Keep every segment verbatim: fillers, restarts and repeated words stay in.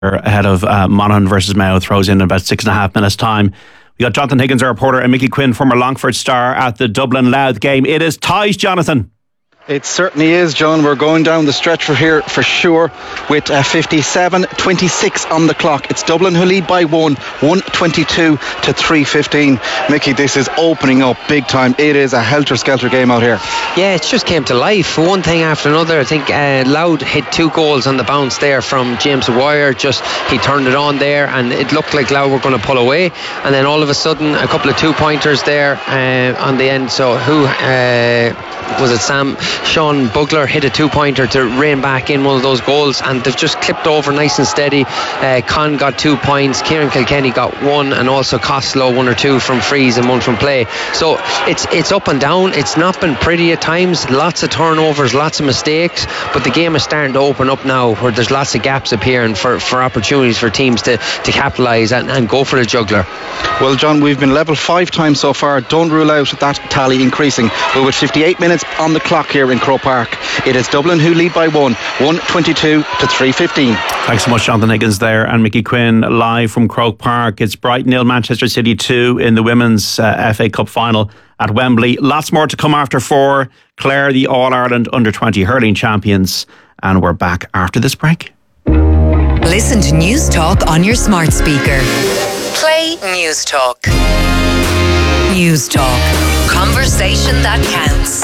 ahead of uh, Monaghan versus Mayo throws in about six and a half minutes time. We got Jonathan Higgins, our reporter, and Mickey Quinn, former Longford star, at the Dublin Louth game. It is ties, Jonathan. It certainly is, John. We're going down the stretch for here for sure with uh, fifty-seven twenty-six on the clock. It's Dublin who lead by one, one twenty-two to three fifteen. Mickey, this is opening up big time. It is a helter-skelter game out here. Yeah, it just came to life. One thing after another. I think uh, Louth hit two goals on the bounce there from James Maguire. Just he turned it on there, and it looked like Louth were going to pull away. And then all of a sudden, a couple of two-pointers there uh, on the end. So who uh, was it? Sam Sean Bugler hit a two-pointer to rein back in one of those goals, and they've just clipped over nice and steady. Uh, Con got two points, Kieran Kilkenny got one, and also Costello one or two from frees and one from play. So it's it's up and down. It's not been pretty at times. Lots of turnovers, lots of mistakes, but the game is starting to open up now, where there's lots of gaps appearing for, for opportunities for teams to, to capitalise and, and go for the juggler. Well, John, we've been level five times so far. Don't rule out that tally increasing. We're with fifty-eight minutes on the clock here in Croke Park. It is Dublin who lead by one, one twenty-two to three fifteen. Thanks so much, Jonathan Higgins there, and Mickey Quinn live from Croke Park. It's Brighton nil, Manchester City two in the Women's uh, F A Cup final at Wembley. Lots more to come after four. Clare, the All-Ireland under twenty hurling champions, and we're back after this break. Listen to News Talk on your smart speaker. Play News Talk. News Talk. Conversation that counts.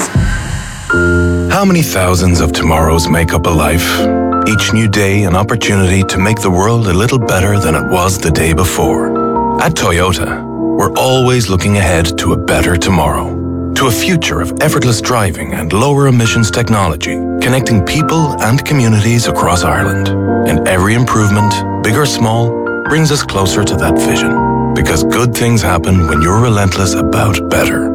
How many thousands of tomorrows make up a life? Each new day an opportunity to make the world a little better than it was the day before. At Toyota, we're always looking ahead to a better tomorrow. To a future of effortless driving and lower emissions technology, connecting people and communities across Ireland. And every improvement, big or small, brings us closer to that vision. Because good things happen when you're relentless about better.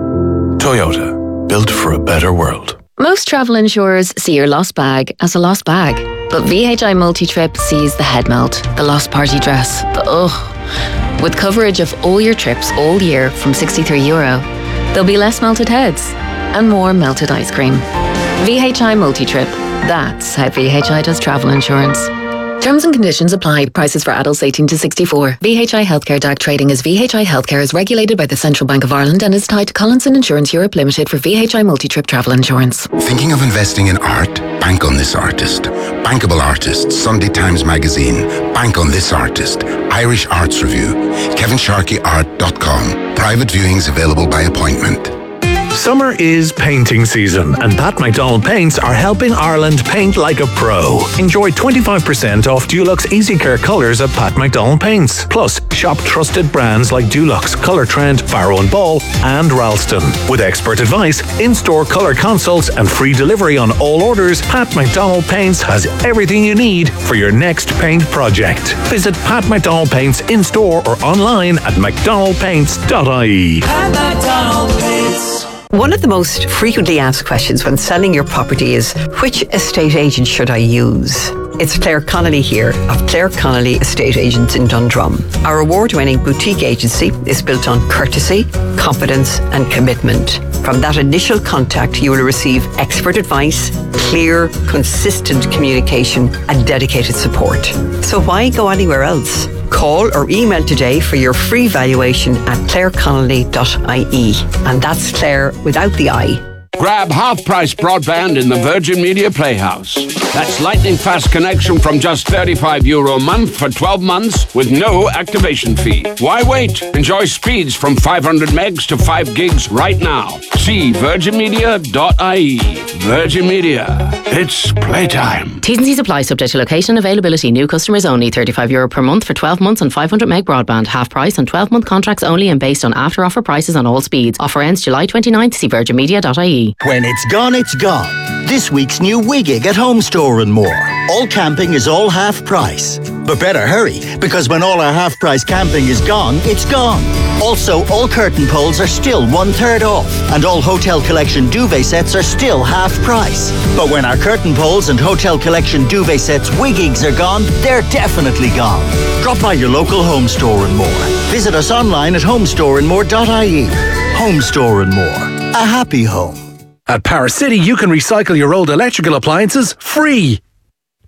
Toyota, built for a better world. Most travel insurers see your lost bag as a lost bag. But V H I Multi-Trip sees the head melt, the lost party dress, the ugh. With coverage of all your trips all year from sixty-three euro, there'll be less melted heads and more melted ice cream. V H I Multi-Trip. That's how V H I does travel insurance. Terms and conditions apply. Prices for adults eighteen to sixty-four. V H I Healthcare D A C trading as V H I Healthcare is regulated by the Central Bank of Ireland and is tied to Collinson Insurance Europe Limited for V H I Multi-Trip travel insurance. Thinking of investing in art? Bank on this artist. Bankable Artists, Sunday Times Magazine. Bank on this artist. Irish Arts Review. Kevin Sharkey Art dot com. Private viewings available by appointment. Summer is painting season, and Pat McDonald Paints are helping Ireland paint like a pro. Enjoy twenty-five percent off Dulux Easy Care colours at Pat McDonald Paints. Plus, shop trusted brands like Dulux, Colour Trend, Farrow and Ball, and Ralston. With expert advice, in-store colour consults, and free delivery on all orders, Pat McDonald Paints has everything you need for your next paint project. Visit Pat McDonald Paints in-store or online at mcdonald paints dot I E. Pat McDonald Paints. One of the most frequently asked questions when selling your property is, which estate agent should I use? It's Claire Connolly here of Claire Connolly Estate Agents in Dundrum. Our award-winning boutique agency is built on courtesy, confidence and commitment. From that initial contact, you will receive expert advice, clear, consistent communication and dedicated support. So why go anywhere else? Call or email today for your free valuation at claire connolly dot I E. And that's Claire without the I. Grab half-price broadband in the Virgin Media Playhouse. That's lightning fast connection from just thirty-five euro a month for twelve months with no activation fee. Why wait? Enjoy speeds from five hundred megs to five gigs right now. See virgin media dot I E. Virgin Media. It's playtime. T's and C's apply, subject to location availability. New customers only. thirty-five euro per month for twelve months and five hundred meg broadband. Half price on twelve month contracts only and based on after offer prices on all speeds. Offer ends July twenty-ninth. See virgin media dot I E. When it's gone, it's gone. This week's new Wigig at Home Store and more. All camping is all half price. But better hurry, because when all our half price camping is gone, it's gone. Also, all curtain poles are still one third off, and all Hotel Collection duvet sets are still half price. But when our curtain poles and Hotel Collection duvet sets Wigigs are gone, they're definitely gone. Drop by your local Home Store and more. Visit us online at home store and more dot I E. Home Store and more. A happy home. At Power City, you can recycle your old electrical appliances free.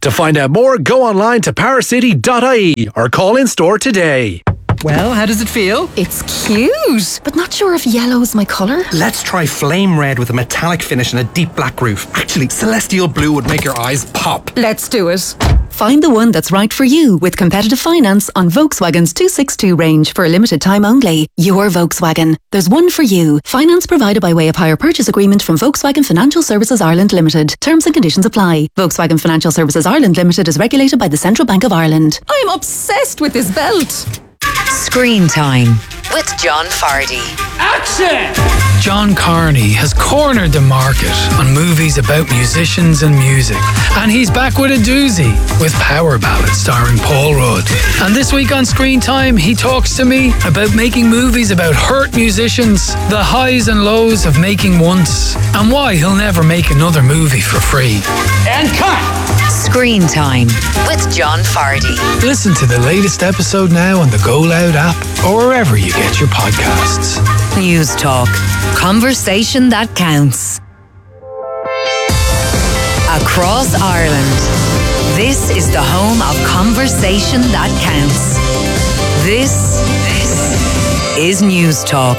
To find out more, go online to paracity dot I E or call in store today. Well, how does it feel? It's cute, but not sure if yellow's my colour. Let's try flame red with a metallic finish and a deep black roof. Actually, celestial blue would make your eyes pop. Let's do it. Find the one that's right for you with competitive finance on Volkswagen's two sixty-two range for a limited time only. Your Volkswagen. There's one for you. Finance provided by way of hire purchase agreement from Volkswagen Financial Services Ireland Limited. Terms and conditions apply. Volkswagen Financial Services Ireland Limited is regulated by the Central Bank of Ireland. I'm obsessed with this belt. Screen Time with John Fardy. Action! John Carney has cornered the market on movies about musicians and music. And he's back with a doozy with Power Ballad starring Paul Rudd. And this week on Screen Time, he talks to me about making movies about hurt musicians, the highs and lows of making once, and why he'll never make another movie for free. And cut! Screen Time with John Fardy. Listen to the latest episode now on the Go Loud app or wherever you get your podcasts. News Talk. Conversation that counts. Across Ireland, this is the home of Conversation that counts. This, this is News Talk.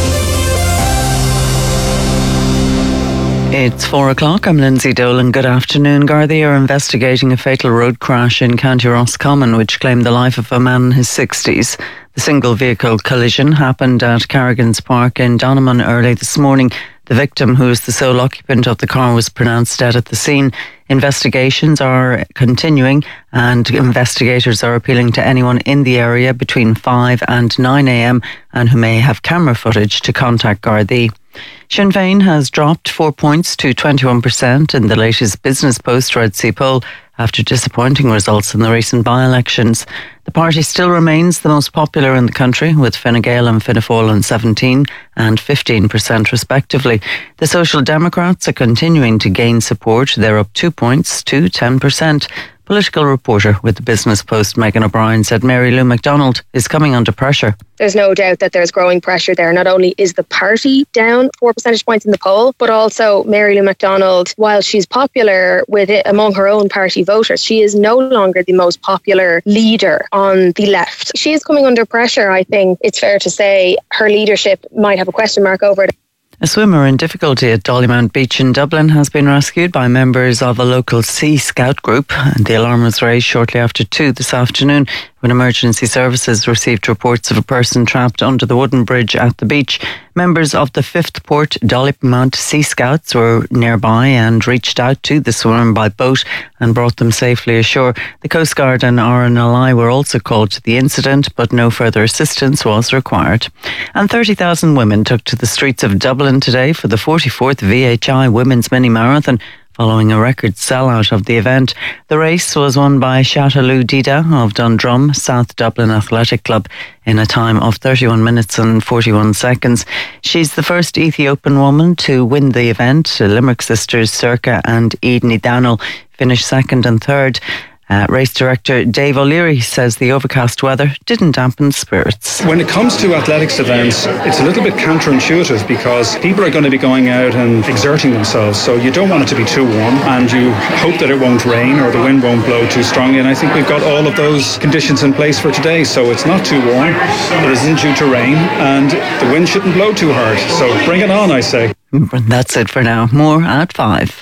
It's four o'clock. I'm Lindsay Dolan. Good afternoon. Gardaí are investigating a fatal road crash in County Roscommon which claimed the life of a man in his sixties. The single vehicle collision happened at Carrigan's Park in Donaghmon early this morning. The victim, who is the sole occupant of the car, was pronounced dead at the scene. Investigations are continuing and investigators are appealing to anyone in the area between five and nine a.m. and who may have camera footage to contact Gardaí. Sinn Féin has dropped four points to twenty-one percent in the latest Business Post Red C poll after disappointing results in the recent by-elections. The party still remains the most popular in the country, with Fine Gael and Fianna Fáil on seventeen and fifteen percent respectively. The Social Democrats are continuing to gain support. They're up two points to ten percent. Political reporter with the Business Post, Megan O'Brien, said Mary Lou McDonald is coming under pressure. There's no doubt that there's growing pressure there. Not only is the party down four percentage points in the poll, but also Mary Lou McDonald, while she's popular with it among her own party voters, she is no longer the most popular leader on the left. She is coming under pressure, I think. It's fair to say her leadership might have a question mark over it. A swimmer in difficulty at Dollymount Beach in Dublin has been rescued by members of a local Sea Scout group. The alarm was raised shortly after two this afternoon when emergency services received reports of a person trapped under the wooden bridge at the beach. Members of the fifth Port Dollymount Sea Scouts were nearby and reached out to the swimmer by boat and brought them safely ashore. The Coast Guard and R N L I were also called to the incident, but no further assistance was required. And thirty thousand women took to the streets of Dublin today for the forty-fourth V H I Women's Mini Marathon, following a record sellout of the event. The race was won by Shatalu Dida of Dundrum South Dublin Athletic Club in a time of thirty-one minutes and forty-one seconds. She's the first Ethiopian woman to win the event. Limerick sisters Circa and Edney Dowell finished second and third. Uh, race director Dave O'Leary says the overcast weather didn't dampen spirits. When it comes to athletics events, it's a little bit counterintuitive because people are going to be going out and exerting themselves, so you don't want it to be too warm and you hope that it won't rain or the wind won't blow too strongly, and I think we've got all of those conditions in place for today. So it's not too warm, it isn't due to rain, and the wind shouldn't blow too hard, so bring it on, I say. That's it for now. More at five.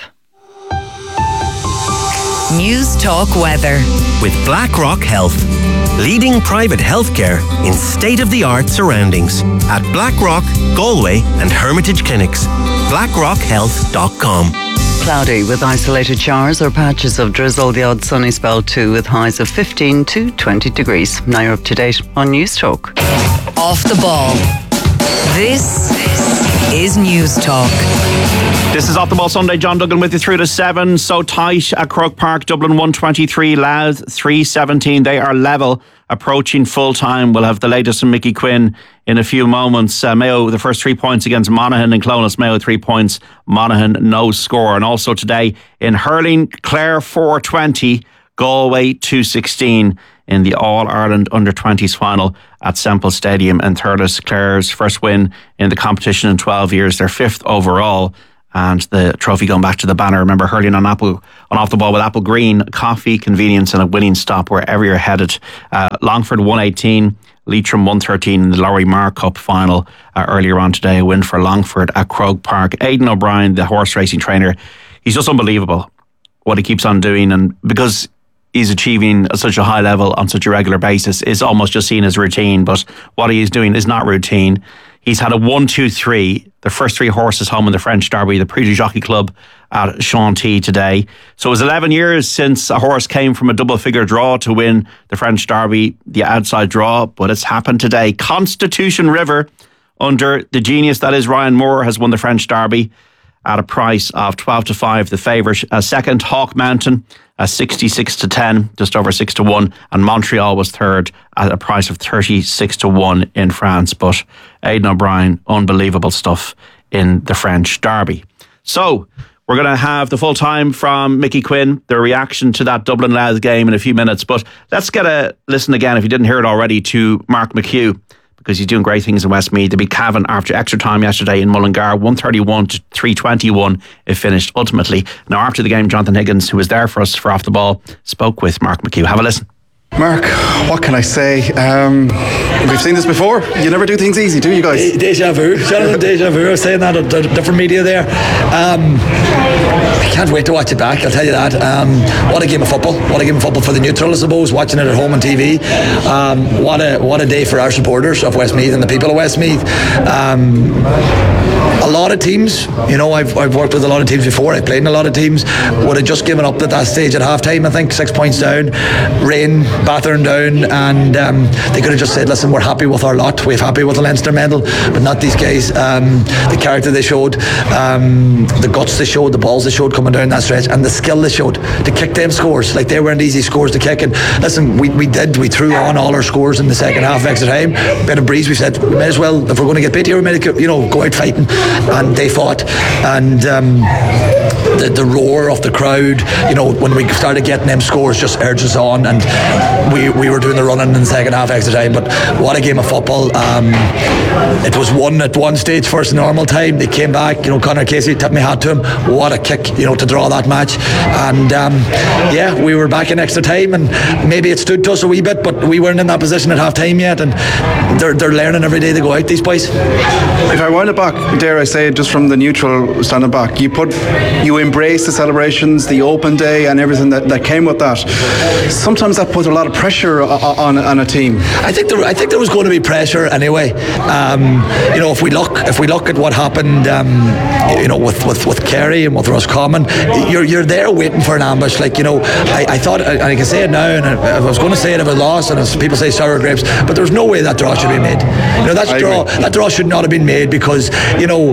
News Talk Weather with BlackRock Health, leading private healthcare in state-of-the-art surroundings at Blackrock, Galway and Hermitage Clinics. blackrock health dot com. Cloudy with isolated showers or patches of drizzle, the odd sunny spell too, with highs of fifteen to twenty degrees. Now you're up to date on News Talk. Off the ball. This is News Talk. This is Off the Ball Sunday. John Duggan with you through to seven. So tight at Croke Park. Dublin one twenty-three, Louth three seventeen. They are level, approaching full time. We'll have the latest from Mickey Quinn in a few moments. Uh, Mayo, the first three points against Monaghan and Clonus. Mayo, three points. Monaghan, no score. And also today in hurling, Clare four twenty, Galway two sixteen in the All-Ireland under twenties final at Semple Stadium in Thurles. Clare's first win in the competition in twelve years, their fifth overall, and the trophy going back to the banner. Remember hurling on apple on off the ball with apple green, coffee, convenience and a winning stop wherever you're headed. Uh, Longford one eighteen, Leitrim one thirteen in the Lowry Mar Cup final uh, earlier on today. A win for Longford at Croke Park. Aidan O'Brien, the horse racing trainer, he's just unbelievable what he keeps on doing, and because he's achieving at such a high level on such a regular basis, is almost just seen as routine, but what he is doing is not routine. He's had a one, two, three, the first three horses home in the French Derby, the Prix du Jockey Club at Chantilly today. So it was eleven years since a horse came from a double figure draw to win the French Derby, the outside draw, but it's happened today. Constitution River, under the genius that is Ryan Moore, has won the French Derby at a price of twelve to five, the favourite. A second, Hawk Mountain, a sixty-six to ten, just over six to one. And Montreal was third at a price of thirty-six to one in France. But Aidan O'Brien, unbelievable stuff in the French Derby. So we're going to have the full time from Mickey Quinn, their reaction to that Dublin Louth game in a few minutes. But let's get a listen again, if you didn't hear it already, to Mark McHugh, because he's doing great things in Westmeath. They beat Cavan after extra time yesterday in Mullingar, one thirty-one to three twenty-one. It finished ultimately. Now, after the game, Jonathan Higgins, who was there for us for Off the Ball, spoke with Mark McHugh. Have a listen. Mark, what can I say? Um, we've seen this before. You never do things easy, do you guys? Deja vu. Jonathan, deja vu. I was saying that on different media there. Um, I can't wait to watch it back, I'll tell you that. Um, what a game of football. What a game of football for the neutral, I suppose, watching it at home on T V. Um, what a what a day for our supporters of Westmeath and the people of Westmeath. Um, a lot of teams, you know, I've, I've worked with a lot of teams before. I've played in a lot of teams, would have just given up at that stage at half time, I think, six points down, rain battering down, and um, they could have just said, listen, we're happy with our lot, we're happy with the Leinster medal, but not these guys. Um, the character they showed, um, the guts they showed, the balls they showed coming down that stretch, and the skill they showed to kick them scores. Like, they weren't easy scores to kick, and listen, we, we did, we threw on all our scores in the second half of extra time. Bit of breeze, we said, we may as well, if we're going to get beat here, we may, you know, go out fighting, and they fought, and um, the, the roar of the crowd, you know, when we started getting them scores, just urged us on, and we, we were doing the running in the second half extra time. But what a game of football. Um, it was one at one stage, first normal time, they came back, you know, Conor Casey, tipped my hat to him, what a kick, you know, to draw that match, and um, yeah, we were back in extra time, and maybe it stood to us a wee bit, but we weren't in that position at half time yet, and they're, they're learning every day they go out, these boys. If I wind it back, dare I say, just from the neutral standing back, you put you embrace the celebrations, the open day and everything that, that came with that. Sometimes that puts a lot of pressure on, on, on a team. I think there I think there was going to be pressure anyway. Um, you know, if we look if we look at what happened um, you know, with, with, with Kerry and with Roscommon, you're you're there waiting for an ambush. Like, you know, I, I thought, and I can say it now, and I was going to say it if I lost, and as people say sour grapes, but there's no way that draw should be made. You know, that draw that draw should not have been made, because, you know,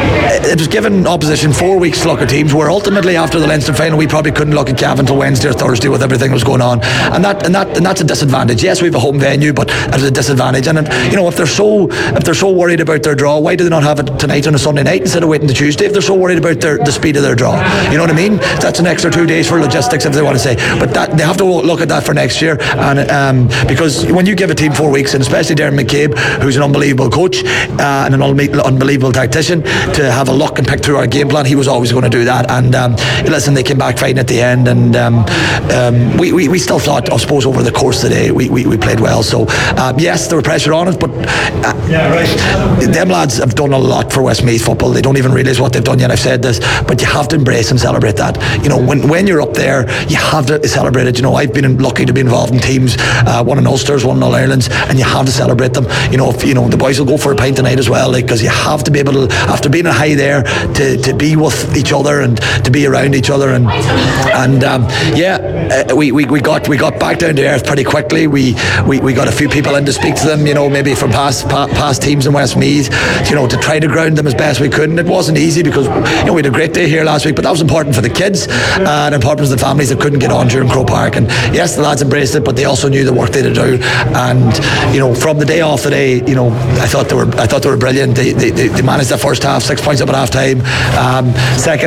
it was given opposition four weeks to look at teams, where ultimately after the Leinster final we probably couldn't look at Cavan until Wednesday or Thursday with everything that was going on, and that and that and that's a disadvantage. Yes, we have a home venue, but it's a disadvantage. And you know, if they're so if they're so worried about their draw, why do they not have it tonight on a Sunday night instead of waiting to Tuesday? If they're so worried about their, the speed of their draw, you know what I mean? That's an extra two days for logistics, if they want to say. But that they have to look at that for next year, and um, because when you give a team four weeks, and especially Darren McCabe, who's an unbelievable coach uh, and an unbelievable tactician, to have a look and pick through our game plan, he was always going to do that. And um, listen, they came back fighting at the end, and um, um, we, we, we still thought, I suppose, over the course of the day we, we, we played well. So um, yes, there was pressure on us, but uh, yeah, right. them lads have done a lot for Westmeath football. They don't even realise what they've done yet. I've said this, but you have to embrace and celebrate that. You know, when, when you're up there, you have to celebrate it. You know, I've been lucky to be involved in teams, uh, one in Ulster's, one in All Ireland's, and you have to celebrate them. You know, if, you know, the boys will go for a pint tonight as well, like, because you have to be able to, after being a high there, to, to be with each other and to be around each other, and and um, yeah, uh, we, we, we got we got back down to earth pretty quickly. We, we we got a few people in to speak to them, you know, maybe from past pa- past teams in Westmeath, you know, to try to ground them as best we could. And it wasn't easy, because, you know, we had a great day here last week, but that was important for the kids uh, and important for the families that couldn't get on during Croke Park. And yes, the lads embraced it, but they also knew the work they had to do. And, you know, from the day off today, you know, I thought they were I thought they were brilliant. They they, they managed that first half, six points up at half time. Um, second half, you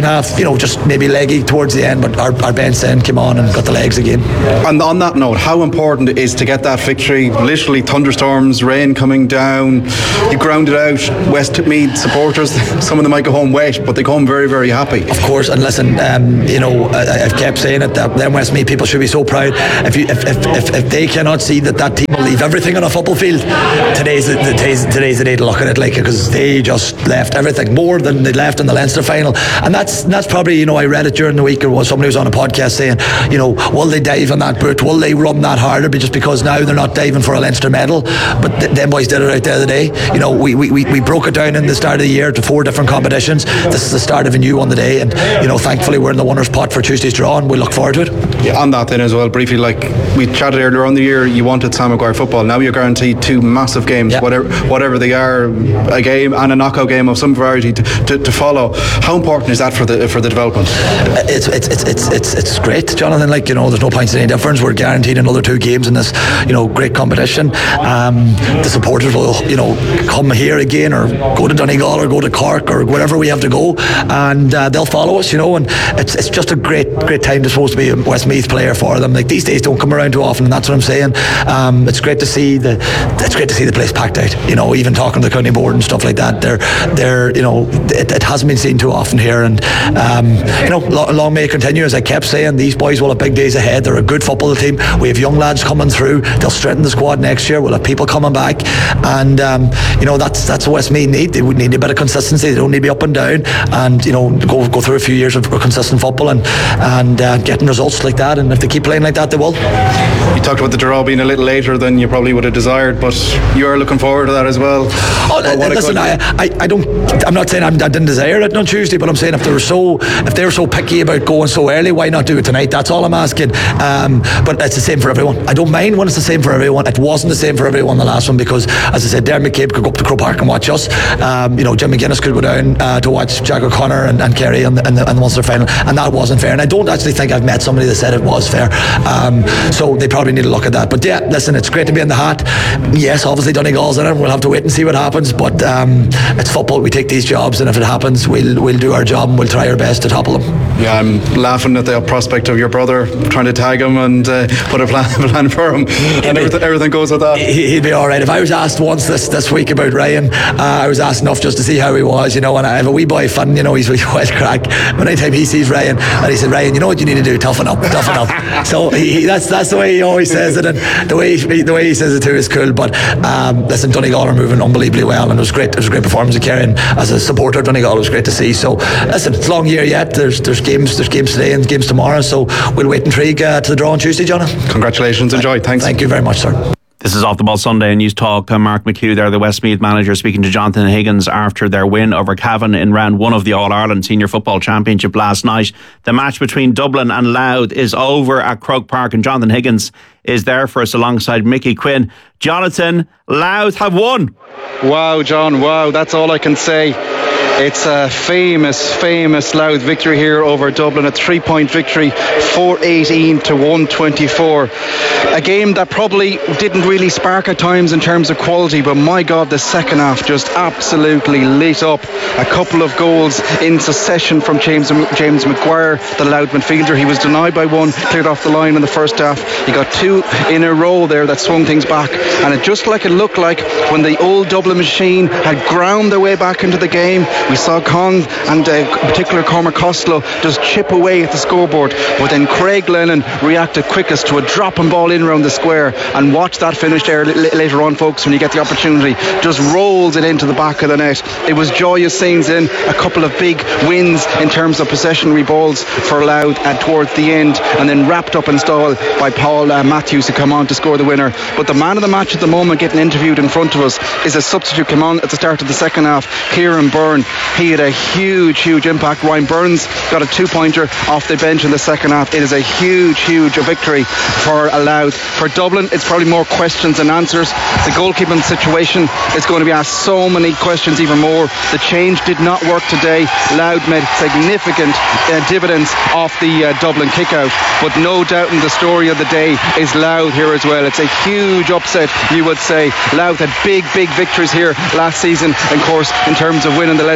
know, just maybe leggy towards the end, but our, our bench then came on and got the legs again. And on that note, how important it is to get that victory? Literally thunderstorms, rain coming down, you ground it out. Westmeath supporters, some of them might go home wet, but they go home very, very happy. Of course, and listen, um, you know, I, I've kept saying it, that them Westmeath people should be so proud. If, you, if, if, if, if they cannot see that that team will leave everything on a football field, today's the, today's, today's the day to look at it, like, because they just left everything, more than they left in the Leinster final. And that's that's probably, you know, I read it during the week, or was somebody was on a podcast saying, you know, will they dive on that boot? Will they run that harder? Just because now they're not diving for a Leinster medal, but th- them boys did it out there the day. You know, we, we, we broke it down in the start of the year to four different competitions. This is the start of a new one today, and you know, thankfully we're in the winners' pot for Tuesday's draw, and we look forward to it. Yeah, on that then as well, briefly, like we chatted earlier on the year, you wanted Sam Maguire football. Now you're guaranteed two massive games, yeah. whatever whatever they are, a game and a knockout game of some variety to, to, to follow. How important is that for the for the development? It's it's it's it's it's, it's great, Jonathan. Like, you know, there's no points in any difference. We're guaranteed another two games in this, you know, great competition. Um, the supporters will, you know, come here again, or go to Donegal, or go to Cork, or wherever we have to go, and uh, they'll follow us, you know. And it's it's just a great great time to supposed to be a Westmeath player for them. Like, these days don't come around too often, and that's what I'm saying. Um, it's great to see the it's great to see the place packed out. You know, even talking to the county board and stuff like that, they're they're you know, it, it hasn't been seen too often here, and um, you know, long, long may it continue. As I kept saying, these boys will have big days ahead. They're a good football team. We have young lads coming through. They'll strengthen the squad next year. We'll have people coming back, and um, you know, that's that's what Westmeath need. They would need a bit of consistency. They don't need to be up and down, and you know, go go through a few years of consistent football and and uh, getting results like that. And if they keep playing like that, they will. You talked about the draw being a little later than you probably would have desired, but you are looking forward to that as well. Oh, oh listen, I, I, I don't. I'm not saying I'm, I didn't desire it on Tuesday, but I'm saying if they were so if they were so picky about going so early, why not do it tonight? That's all I'm asking. Um, but it's the same for everyone. I don't mind when it's the same for everyone. It wasn't the same for everyone the last one, because, as I said, Darren McCabe could go up to Croke Park and watch us. Um, you know, Jim McGuinness could go down uh, to watch Jack O'Connor and, and Kerry in the, in, the, in the Munster final, and that wasn't fair. And I don't actually think I've met somebody that said it was fair. Um, so they probably need to look at that. But yeah, listen, it's great to be in the hat. Yes, obviously Donegal's in it. We'll have to wait and see what happens. But um, it's football. We take these jobs, and if it happens, we'll we'll do our job and we'll try our best to topple them. Yeah, I'm laughing at the prospect of your brother trying to tag him and uh, put a plan, plan for him, and everything, everything goes with that. He'd be all right. If I was asked once this this week about Ryan, uh, I was asked enough just to see how he was, you know. And I have a wee boy fun, you know. He's a wild crack. But anytime he sees Ryan, and he said, "Ryan, you know what you need to do? Toughen up, toughen up." So he, he, that's that's the way he always says it, and the way he, the way he says it too is cool. But um, listen, Donegal are moving unbelievably well, and it was great. It was a great performance of Kerry, and as a supporter of Donegal, it was great to see. So listen, it's a long year yet. There's there's games there's games today and games tomorrow. So we'll wait intrigue uh, to the draw on Tuesday, Jonah. Congratulations, enjoy. Thanks. Thank you very much, sir. This is Off the Ball Sunday in News Talk. I'm Mark McHugh there, the Westmeath manager, speaking to Jonathan Higgins after their win over Cavan in round one of the All-Ireland Senior Football Championship last night. The match between Dublin and Louth is over at Croke Park, and Jonathan Higgins is there for us alongside Mickey Quinn. Jonathan, Louth have won. Wow, John, wow, that's all I can say. It's a famous, famous Louth victory here over Dublin, a three-point victory, four eighteen to one twenty-four. A game that probably didn't really spark at times in terms of quality, but my God, the second half just absolutely lit up. A couple of goals in succession from James James Maguire, the Louth midfielder. He was denied by one, cleared off the line in the first half. He got two in a row there that swung things back, and it just like it looked like when the old Dublin machine had ground their way back into the game. We saw Con and uh, in particular Cormac Costello just chip away at the scoreboard, but then Craig Lennon reacted quickest to a dropping ball in around the square, and watch that finish there l- later on, folks, when you get the opportunity. Just rolls it into the back of the net. It was joyous scenes in a couple of big wins in terms of possessionary balls for Louth and towards the end, and then wrapped up in style by Paul uh, Matthews, who come on to score the winner. But the man of the match at the moment, getting interviewed in front of us, is a substitute come on at the start of the second half, Kieran Byrne. He had a huge, huge impact. Ryan Burns got a two-pointer off the bench in the second half. It is a huge, huge victory for Louth. For Dublin, it's probably more questions than answers. The goalkeeping situation is going to be asked so many questions, even more. The change did not work today. Louth made significant uh, dividends off the uh, Dublin kick-out, but no doubt in the story of the day is Louth here as well. It's a huge upset, you would say. Louth had big, big victories here last season, of course, in terms of winning the Leinster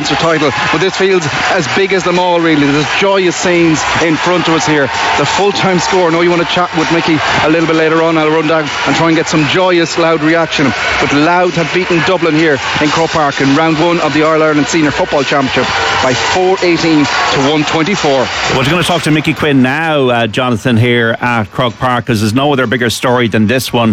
Leinster title, but this feels as big as them all really. There's joyous scenes in front of us here. The full-time score. I know you want to chat with Mickey a little bit later on. I'll run down and try and get some joyous Louth reaction. But Louth have beaten Dublin here in Croke Park in round one of the All-Ireland Senior Football Championship by four eighteen to one twenty-four. Well, we're going to talk to Mickey Quinn now, uh, Jonathan, here at Croke Park, because there's no other bigger story than this one.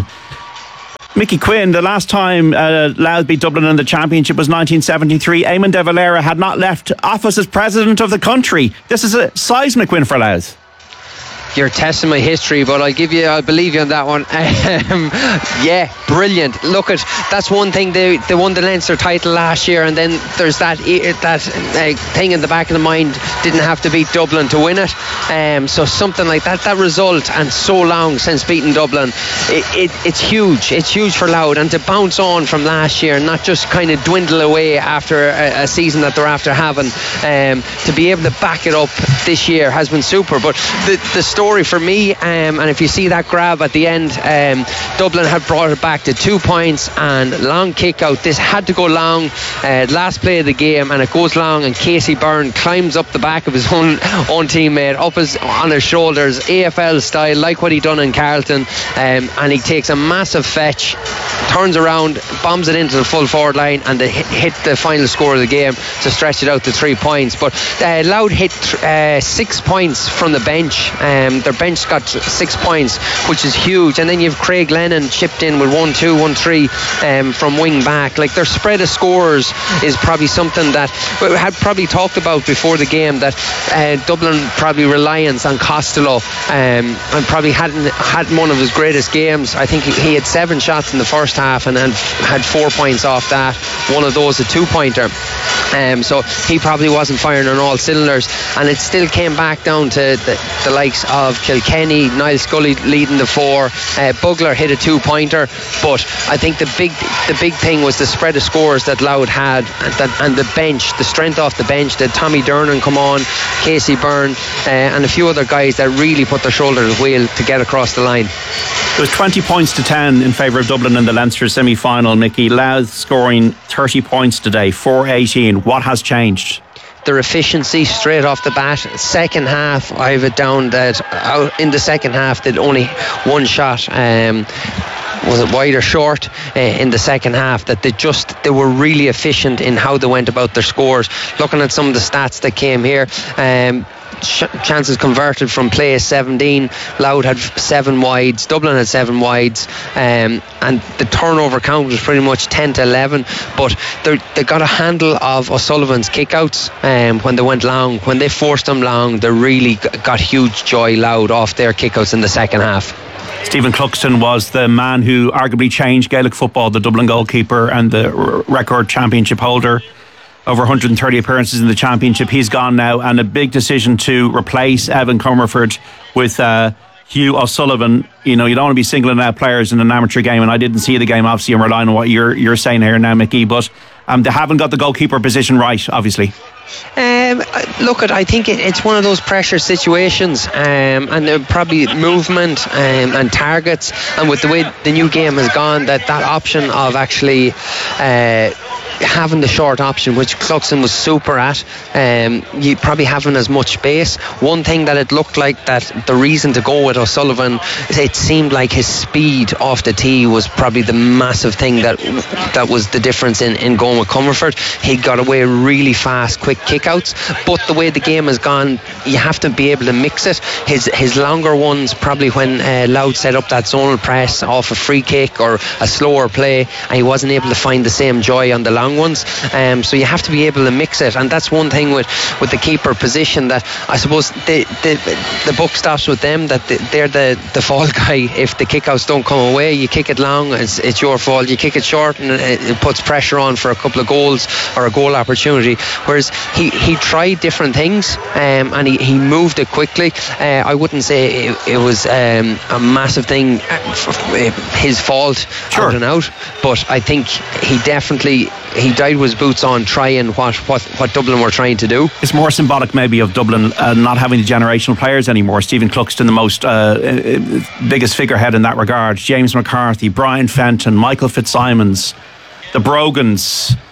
Mickey Quinn, the last time uh, Louth beat Dublin in the championship was nineteen seventy-three. Eamon de Valera had not left office as president of the country. This is a seismic win for Louth. You're testing my history, but I'll give you, I'll believe you on that one. Um, yeah, brilliant. Look at, that's one thing, they, they won the Leinster title last year, and then there's that that uh, thing in the back of the mind, didn't have to beat Dublin to win it. Um, so something like that, that result, and so long since beating Dublin, it, it, it's huge. It's huge for Louth, and to bounce on from last year, not just kind of dwindle away after a, a season that they're after having, um, to be able to back it up this year has been super. But the, the story for me, um, and if you see that grab at the end, um, Dublin had brought it back to two points and long kick out. This had to go long, uh, last play of the game, and it goes long, and Casey Byrne climbs up the back of his own own teammate, up his on his shoulders, A F L style, like what he done in Carlton, um, and he takes a massive fetch, turns around, bombs it into the full forward line, and they hit, hit the final score of the game to stretch it out to three points. But uh, Louth hit uh, six points from the bench. Um, their bench got six points, which is huge, and then you have Craig Lennon chipped in with one two, one three um, from wing back. Like, their spread of scores is probably something that we had probably talked about before the game, that uh, Dublin probably reliance on Costello, um, and probably hadn't had one of his greatest games. I think he had seven shots in the first half and then had four points off that, one of those a two pointer. Um, so he probably wasn't firing on all cylinders, and it still came back down to the, the likes of Kilkenny, Niall Scully leading the four, uh, Bugler hit a two pointer. But I think the big the big thing was the spread of scores that Louth had, and, that, and the bench, the strength off the bench. That Tommy Dernan come on, Casey Byrne, uh, and a few other guys that really put their shoulder to the wheel to get across the line. It was twenty points to ten in favour of Dublin in the Leinster semi-final, Mickey. Louth scoring thirty points today, four eighteen. What has changed? Their efficiency straight off the bat. Second half, I have it down that out in the second half did only one shot. Um, was it wide or short uh, in the second half, that they just they were really efficient in how they went about their scores. Looking at some of the stats that came here, um, chances converted from play is seventeen. Louth had seven wides, Dublin had seven wides, um, and the turnover count was pretty much ten to eleven. But they got a handle of O'Sullivan's kickouts um, when they went long. When they forced them long, they really got huge joy, Louth, off their kickouts in the second half. Stephen Cluxton was the man who arguably changed Gaelic football, the Dublin goalkeeper and the r- record championship holder. Over one hundred thirty appearances in the championship. He's gone now, and a big decision to replace Evan Comerford with uh, Hugh O'Sullivan. You know, you don't want to be singling out players in an amateur game, and I didn't see the game. Obviously, I'm relying on what you're you're saying here now, Mickey. But um, they haven't got the goalkeeper position right, obviously. Um, look, at I think it, it's one of those pressure situations, um, and uh, probably movement um, and targets, and with the way the new game has gone, that that option of actually uh, having the short option, which Cluxton was super at, um, you probably having as much space. One thing that it looked like that the reason to go with O'Sullivan, it seemed like his speed off the tee was probably the massive thing that that was the difference in, in going with Comerford. He got away really fast, quick kickouts, but the way the game has gone, you have to be able to mix it. His his longer ones, probably when uh, Louth set up that zonal press off a free kick or a slower play, and he wasn't able to find the same joy on the long ones. Um, so you have to be able to mix it, and that's one thing with, with the keeper position, that I suppose the the, the buck stops with them, that they're the, the fall guy. If the kickouts don't come away, you kick it long, it's, it's your fault. You kick it short, and it, it puts pressure on for a couple of goals or a goal opportunity. Whereas he, he tried different things, um, and he, he moved it quickly. uh, I wouldn't say it, it was um, a massive thing, his fault, sure, out and out, but I think he definitely he died with his boots on, trying what, what, what Dublin were trying to do. It's more symbolic maybe of Dublin uh, not having the generational players anymore. Stephen Cluxton, the most uh, biggest figurehead in that regard. James McCarthy, Brian Fenton, Michael Fitzsimons, the Brogans,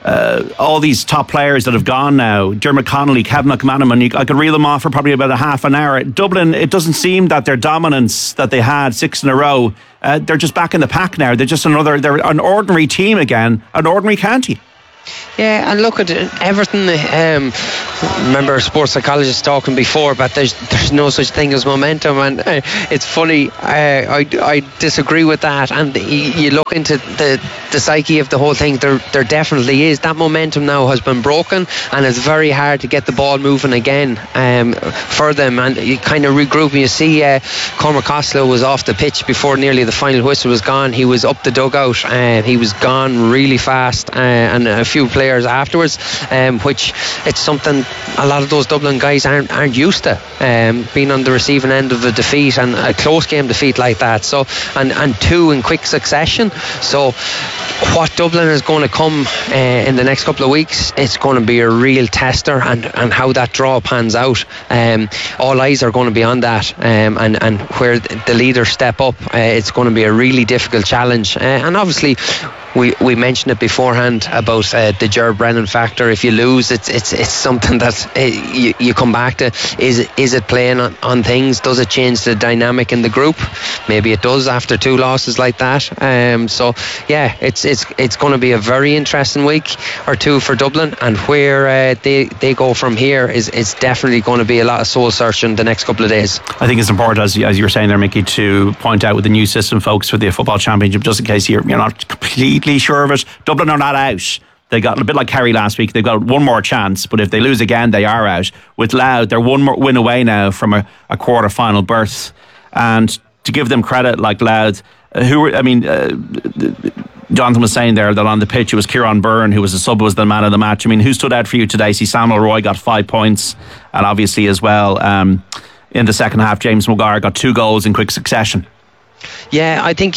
uh, all these top players that have gone now, Dermot Connolly, Kevin McManaman, you, I could reel them off for probably about a half an hour. Dublin, it doesn't seem that their dominance that they had six in a row, uh, they're just back in the pack now. They're just another, they're an ordinary team again, an ordinary county. Yeah, and look at Everton. Um, remember, a sports psychologist talking before, but there's there's no such thing as momentum, and uh, it's funny. Uh, I I disagree with that. And you, you look into the the psyche of the whole thing. There there definitely is that momentum now has been broken, and it's very hard to get the ball moving again um, for them. And you kind of regroup. And you see, uh, Cormac Costello was off the pitch before nearly the final whistle was gone. He was up the dugout, and uh, he was gone really fast, uh, and a few players afterwards, um, which it's something a lot of those Dublin guys aren't aren't used to, um, being on the receiving end of a defeat, and a close game defeat like that. So and and two in quick succession. So what Dublin is going to come uh, in the next couple of weeks, it's going to be a real tester, and, and how that draw pans out. Um, all eyes are going to be on that, um, and and where the leaders step up, uh, it's going to be a really difficult challenge. Uh, and obviously, we we mentioned it beforehand about uh, the Ger Brennan factor. If you lose, it's it's it's something that uh, you, you come back to. Is is it playing on, on things? Does it change the dynamic in the group? Maybe it does after two losses like that. Um, so yeah, it's it's it's going to be a very interesting week or two for Dublin, and where uh, they they go from here is is definitely going to be a lot of soul searching the next couple of days. I think it's important, as as you were saying there, Mickey, to point out with the new system, folks, for the football championship, just in case you're you're not completely sure of it. Dublin are not out. They got a bit like Kerry last week. They've got one more chance, but if they lose again, they are out. With Louth, they're one more win away now from a, a quarter final berth. And to give them credit, like Louth, uh, who were, I mean, uh, Jonathan was saying there that on the pitch it was Kieran Byrne who was the sub, was the man of the match. I mean, who stood out for you today? See, Samuel Roy got five points, and obviously as well um, in the second half, James Maguire got two goals in quick succession. Yeah, I think,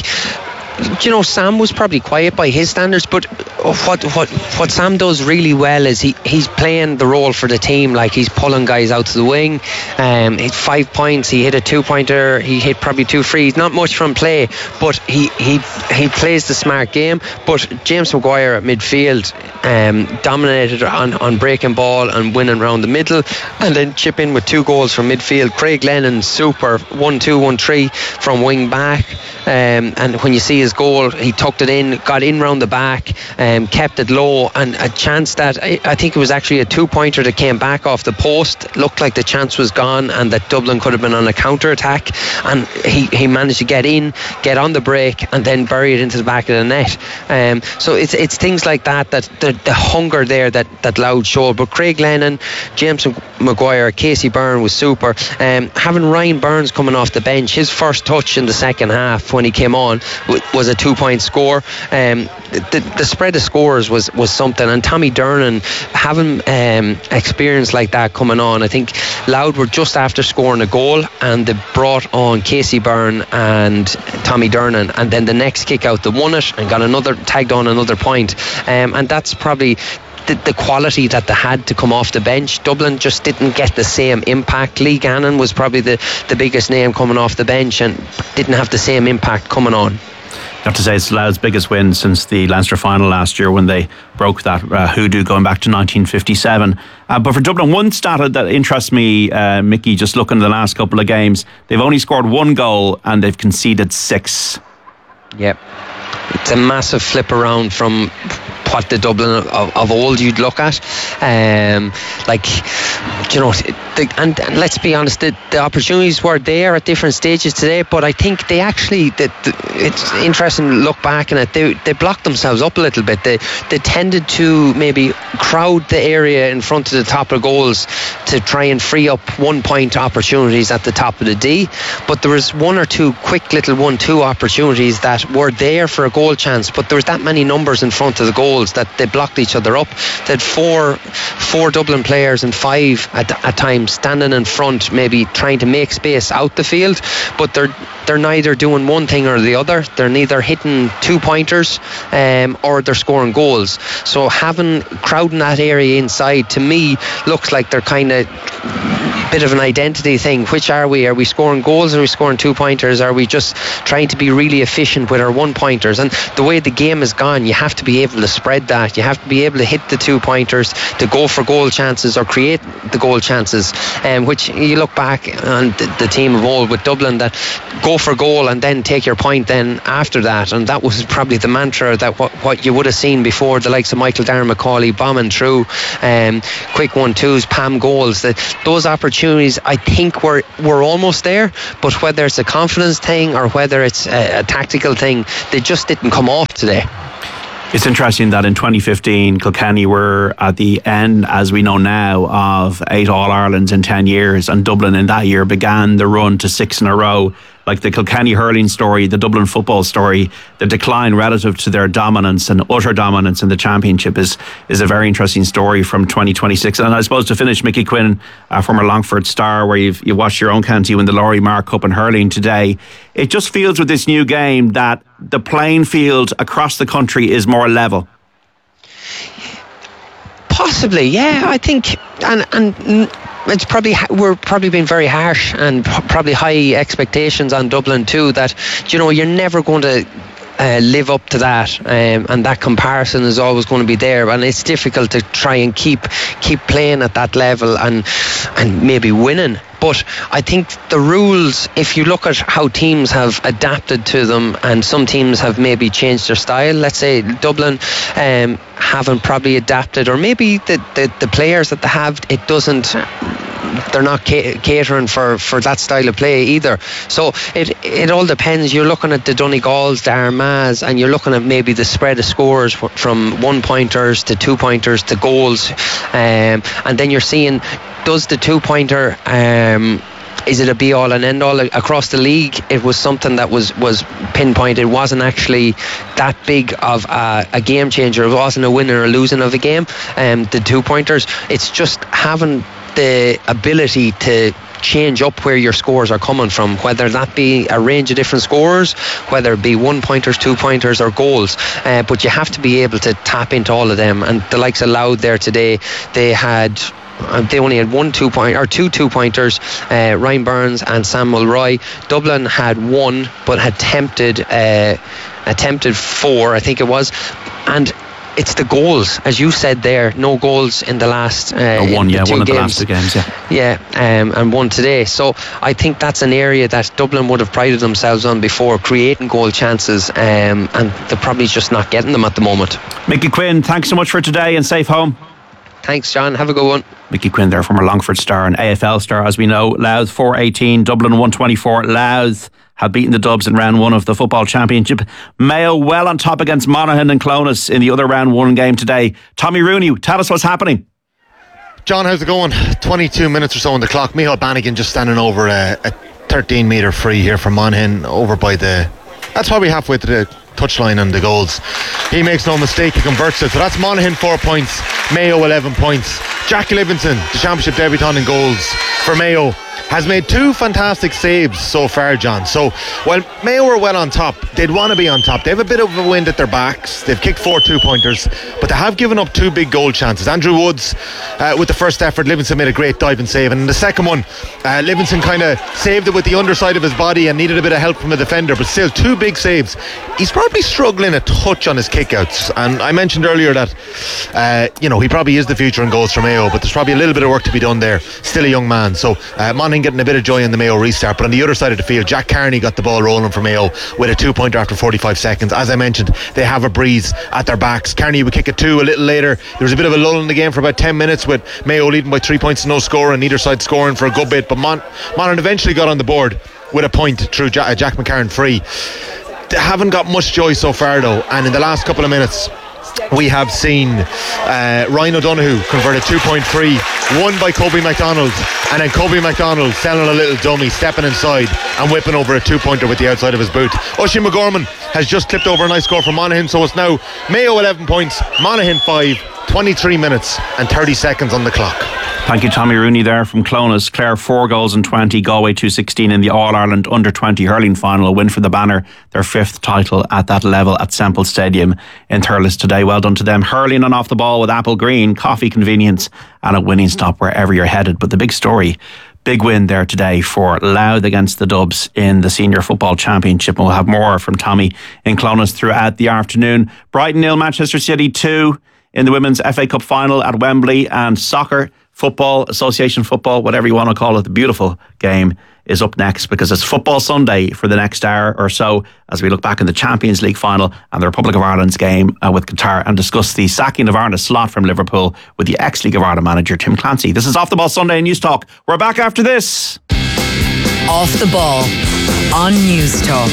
you know, Sam was probably quiet by his standards, but what what what Sam does really well is he, he's playing the role for the team. Like, he's pulling guys out to the wing. Um, he had five points. He hit a two-pointer. He hit probably two frees. Not much from play, but he he he plays the smart game. But James Maguire at midfield um, dominated on, on breaking ball and winning around the middle, and then chip in with two goals from midfield. Craig Lennon, super, one two, one three from wing back. Um, and when you see his goal, he tucked it in, got in round the back, um, kept it low, and a chance that I, I think it was actually a two-pointer that came back off the post. Looked like the chance was gone and that Dublin could have been on a counter-attack, and he, he managed to get in, get on the break, and then bury it into the back of the net. Um, so it's it's things like that, that the, the hunger there that, that Louth showed. But Craig Lennon, James Maguire, Casey Byrne was super. Um, having Ryan Burns coming off the bench, his first touch in the second half when he came on was a two-point score. Um, the, the spread of scores was, was something, and Tommy Dernan having um, experience like that coming on. I think Louth were just after scoring a goal, and they brought on Casey Byrne and Tommy Dernan, and then the next kick out they won it and got another, tagged on another point. Um, and that's probably The, the quality that they had to come off the bench. Dublin just didn't get the same impact. Lee Gannon was probably the, the biggest name coming off the bench and didn't have the same impact coming on. You have to say it's Louth's biggest win since the Leinster final last year when they broke that uh, hoodoo going back to nineteen fifty-seven. Uh, but for Dublin, one stat that interests me, uh, Mickey, just looking at the last couple of games, they've only scored one goal and they've conceded six. Yep. It's a massive flip around from what the Dublin of, of old you'd look at. Um, like, you know, the, and, and let's be honest, the, the opportunities were there at different stages today, but I think they actually, the, the, it's interesting to look back on it, they, they blocked themselves up a little bit. They, they tended to maybe crowd the area in front of the top of goals to try and free up one point opportunities at the top of the D, but there was one or two quick little one two opportunities that were there for a goal chance, but there was that many numbers in front of the goals that they blocked each other up. They had four four Dublin players and five at, at times standing in front, maybe trying to make space out the field, but they're they're neither doing one thing or the other. They're neither hitting two pointers um, or they're scoring goals. So having crowding that area inside, to me, looks like they're kind of bit of an identity thing. Which are we? Are we scoring goals? Or are we scoring two pointers? Are we just trying to be really efficient with our one pointers? And the way the game has gone, you have to be able to spread that. You have to be able to hit the two pointers, to go for goal chances or create the goal chances. Um, which you look back on the, the team of old with Dublin, that go for goal and then take your point then after that. And that was probably the mantra that what, what you would have seen before, the likes of Michael Darren McCauley bombing through, um, quick one twos, Pam goals. That those opportunities, I think we're we're almost there, but whether it's a confidence thing or whether it's a, a tactical thing, they just didn't come off today. It's interesting that in twenty fifteen, Kilkenny were at the end, as we know now, of eight All-Irelands in ten years, and Dublin in that year began the run to six in a row. Like the Kilkenny hurling story, the Dublin football story, the decline relative to their dominance and utter dominance in the championship is is a very interesting story from twenty twenty-six. And I suppose to finish, Mickey Quinn, uh, former Longford star, where you've you watched your own county win the Laurie Mark Cup in hurling today, it just feels with this new game that the playing field across the country is more level. Possibly, yeah. I think, and and. It's probably we're probably being very harsh and probably high expectations on Dublin too. That, you know, you're never going to uh, live up to that, um, and that comparison is always going to be there. And it's difficult to try and keep keep playing at that level and and maybe winning. But I think the rules, if you look at how teams have adapted to them, and some teams have maybe changed their style. Let's say Dublin um, haven't probably adapted, or maybe the, the, the players that they have, it doesn't, they're not catering for, for that style of play either. So it it all depends. You're looking at the Donegals, the Armaghs, and you're looking at maybe the spread of scores from one pointers to two pointers to goals, um, and then you're seeing, does the two pointer um, is it a be all and end all across the league? It was something that was was pinpointed. It wasn't actually that big of a, a game changer. It wasn't a winner or losing of a game. Um, the two pointers, it's just having the ability to change up where your scores are coming from, whether that be a range of different scores, whether it be one pointers, two pointers or goals, uh, but you have to be able to tap into all of them. And the likes of Louth there today, they had they only had one two point or two two pointers, uh, Ryan Burns and Sam Mulroy. Dublin had one but had attempted uh, attempted four, I think it was. And it's the goals, as you said there. No goals in the last uh, oh, one, yeah, two one of games. the last two games, yeah, yeah, um, and one today. So I think that's an area that Dublin would have prided themselves on before, creating goal chances, um, and they're probably just not getting them at the moment. Mickey Quinn, thanks so much for today, and safe home. Thanks, John. Have a good one. Mickey Quinn there, former Longford star and A F L star, as we know. Louth four eighteen, Dublin one twenty-four. Louth had beaten the Dubs in round one of the football championship. Mayo well on top against Monaghan and Clones in the other round one game today. Tommy Rooney, tell us what's happening. John, how's it going? twenty-two minutes or so on the clock. Micheál Bannigan just standing over a, a thirteen metre free here from Monaghan, over by the, that's probably halfway to the touchline and the goals. He makes no mistake, he converts it. So that's Monaghan four points, Mayo eleven points. Jack Livingston, the championship debutant in goals for Mayo, has made two fantastic saves so far, John. So while Mayo are well on top, they'd want to be on top. They have a bit of a wind at their backs. They've kicked four two-pointers, but they have given up two big goal chances. Andrew Woods uh, with the first effort, Livingston made a great diving save, and in the second one uh, Livingston kind of saved it with the underside of his body and needed a bit of help from a defender, but still two big saves. He's probably struggling a touch on his kickouts, and I mentioned earlier that uh, you know, he probably is the future in goals for Mayo, but there's probably a little bit of work to be done there. Still a young man. So uh, Monaghan getting a bit of joy in the Mayo restart, but on the other side of the field, Jack Carney got the ball rolling for Mayo with a two-pointer after forty-five seconds. As I mentioned, they have a breeze at their backs. Carney would kick a two a little later. There was a bit of a lull in the game for about ten minutes with Mayo leading by three points to no score and neither side scoring for a good bit, but Mon- Monaghan eventually got on the board with a point through ja- Jack McCarron free. They haven't got much joy so far though, and in the last couple of minutes we have seen uh, Ryan O'Donoghue convert a two-point free, won by Kobe McDonald, and then Kobe McDonald selling a little dummy, stepping inside and whipping over a two-pointer with the outside of his boot. Oisin McGorman has just clipped over a nice score from Monaghan, so it's now Mayo eleven points, Monaghan five, twenty-three minutes and thirty seconds on the clock. Thank you, Tommy Rooney there from Clones. Clare four goals and twenty, Galway two sixteen in the All-Ireland under twenty hurling final. A win for the Banner, their fifth title at that level at Semple Stadium in Thurles today. Well done to them. Hurling on off the ball with Apple Green, coffee convenience and a winning stop wherever you're headed. But the big story, Big win there today for Louth against the Dubs in the Senior Football Championship. And we'll have more from Tommy in Clones throughout the afternoon. Brighton nil, Manchester City two in the Women's F A Cup final at Wembley. And soccer, football, association football, whatever you want to call it, the beautiful game is up next, because it's Football Sunday for the next hour or so as we look back in the Champions League final and the Republic of Ireland's game uh, with Qatar, and discuss the sacking of Arne Slot from Liverpool with the ex-League of Ireland manager Tim Clancy. This is Off the Ball Sunday News Talk. We're back after this. Off the Ball on News Talk.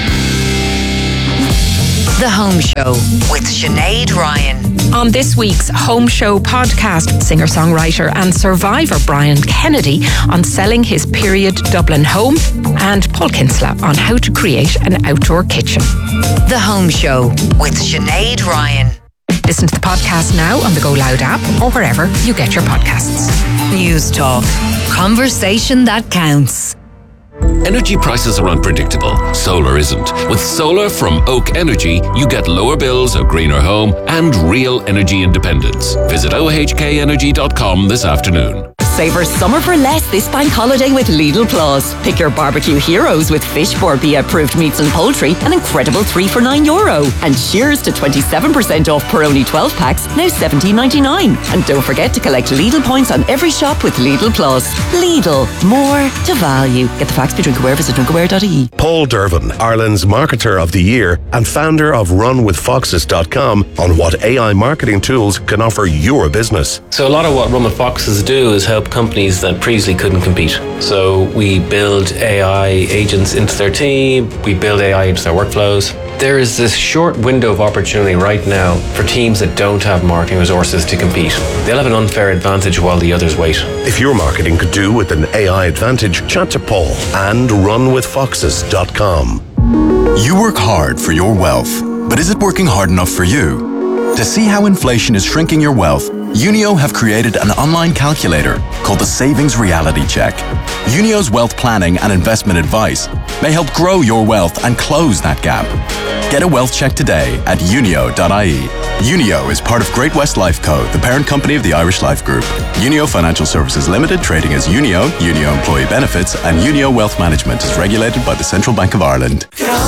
The Home Show with Sinead Ryan. On this week's Home Show podcast, singer-songwriter and survivor Brian Kennedy on selling his period Dublin home, and Paul Kinsella on how to create an outdoor kitchen. The Home Show with Sinead Ryan. Listen to the podcast now on the Go Loud app or wherever you get your podcasts. News Talk. Conversation that counts. Energy prices are unpredictable. Solar isn't. With solar from Oak Energy, you get lower bills, a greener home, and real energy independence. Visit O H K energy dot com this afternoon. Savor summer for less this bank holiday with Lidl Plus. Pick your barbecue heroes with Fish Borbia approved meats and poultry, an incredible three for nine euro. And cheers to twenty-seven percent off Peroni twelve packs, now seventeen ninety-nine. And don't forget to collect Lidl points on every shop with Lidl Plus. Lidl, more to value. Get the facts between Drinkaware, visit drinkaware dot I E. Paul Dervin, Ireland's Marketer of the Year and founder of run with foxes dot com, on what A I marketing tools can offer your business. So a lot of what Run with Foxes do is help companies that previously couldn't compete. So we build A I agents into their team, we build A I into their workflows. There is this short window of opportunity right now for teams that don't have marketing resources to compete. They'll have an unfair advantage while the others wait. If your marketing could do with an A I advantage, chat to Paul and run with foxes dot com. You work hard for your wealth, but is it working hard enough for you? To see how inflation is shrinking your wealth, Unio have created an online calculator called the Savings Reality Check. Unio's wealth planning and investment advice may help grow your wealth and close that gap. Get a wealth check today at unio dot I E. Unio is part of Great West Lifeco, the parent company of the Irish Life Group. Unio Financial Services Limited, trading as Unio, Unio Employee Benefits, and Unio Wealth Management is regulated by the Central Bank of Ireland.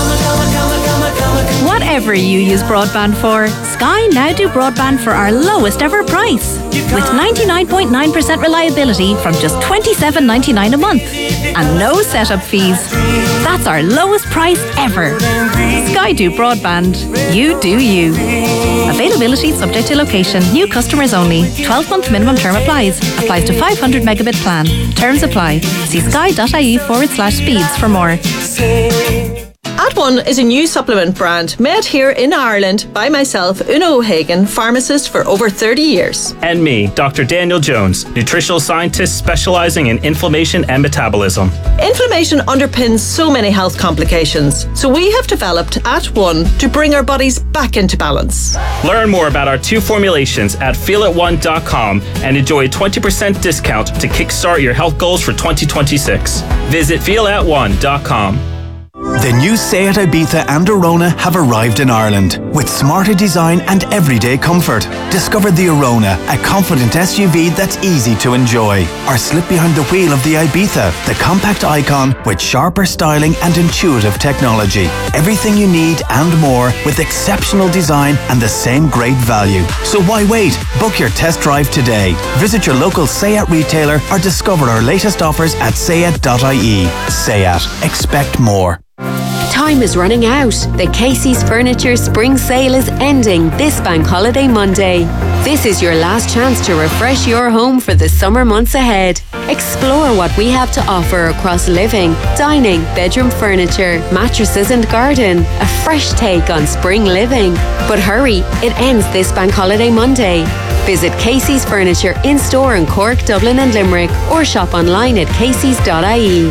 Whatever you use broadband for, Sky now do broadband for our lowest ever price. With ninety-nine point nine percent reliability from just twenty-seven ninety-nine a month. And no setup fees. That's our lowest price ever. Sky do broadband. You do you. Availability subject to location. New customers only. twelve month minimum term applies. Applies to five hundred megabit plan. Terms apply. See sky dot I E forward slash speeds for more. At One is a new supplement brand made here in Ireland by myself, Una O'Hagan, pharmacist for over thirty years. And me, Doctor Daniel Jones, nutritional scientist specialising in inflammation and metabolism. Inflammation underpins so many health complications, so we have developed At One to bring our bodies back into balance. Learn more about our two formulations at feel it one dot com and enjoy a twenty percent discount to kickstart your health goals for twenty twenty-six. Visit feel it one dot com. The new Seat Ibiza and Arona have arrived in Ireland with smarter design and everyday comfort. Discover the Arona, a confident S U V that's easy to enjoy. Or slip behind the wheel of the Ibiza, the compact icon with sharper styling and intuitive technology. Everything you need and more with exceptional design and the same great value. So why wait? Book your test drive today. Visit your local Seat retailer or discover our latest offers at sayat dot I E. Seat. Expect more. Time is running out. The Casey's Furniture Spring Sale is ending this Bank Holiday Monday. This is your last chance to refresh your home for the summer months ahead. Explore what we have to offer across living, dining, bedroom furniture, mattresses and garden. A fresh take on spring living. But hurry, it ends this Bank Holiday Monday. Visit Casey's Furniture in-store in Cork, Dublin and Limerick or shop online at caseys dot I E.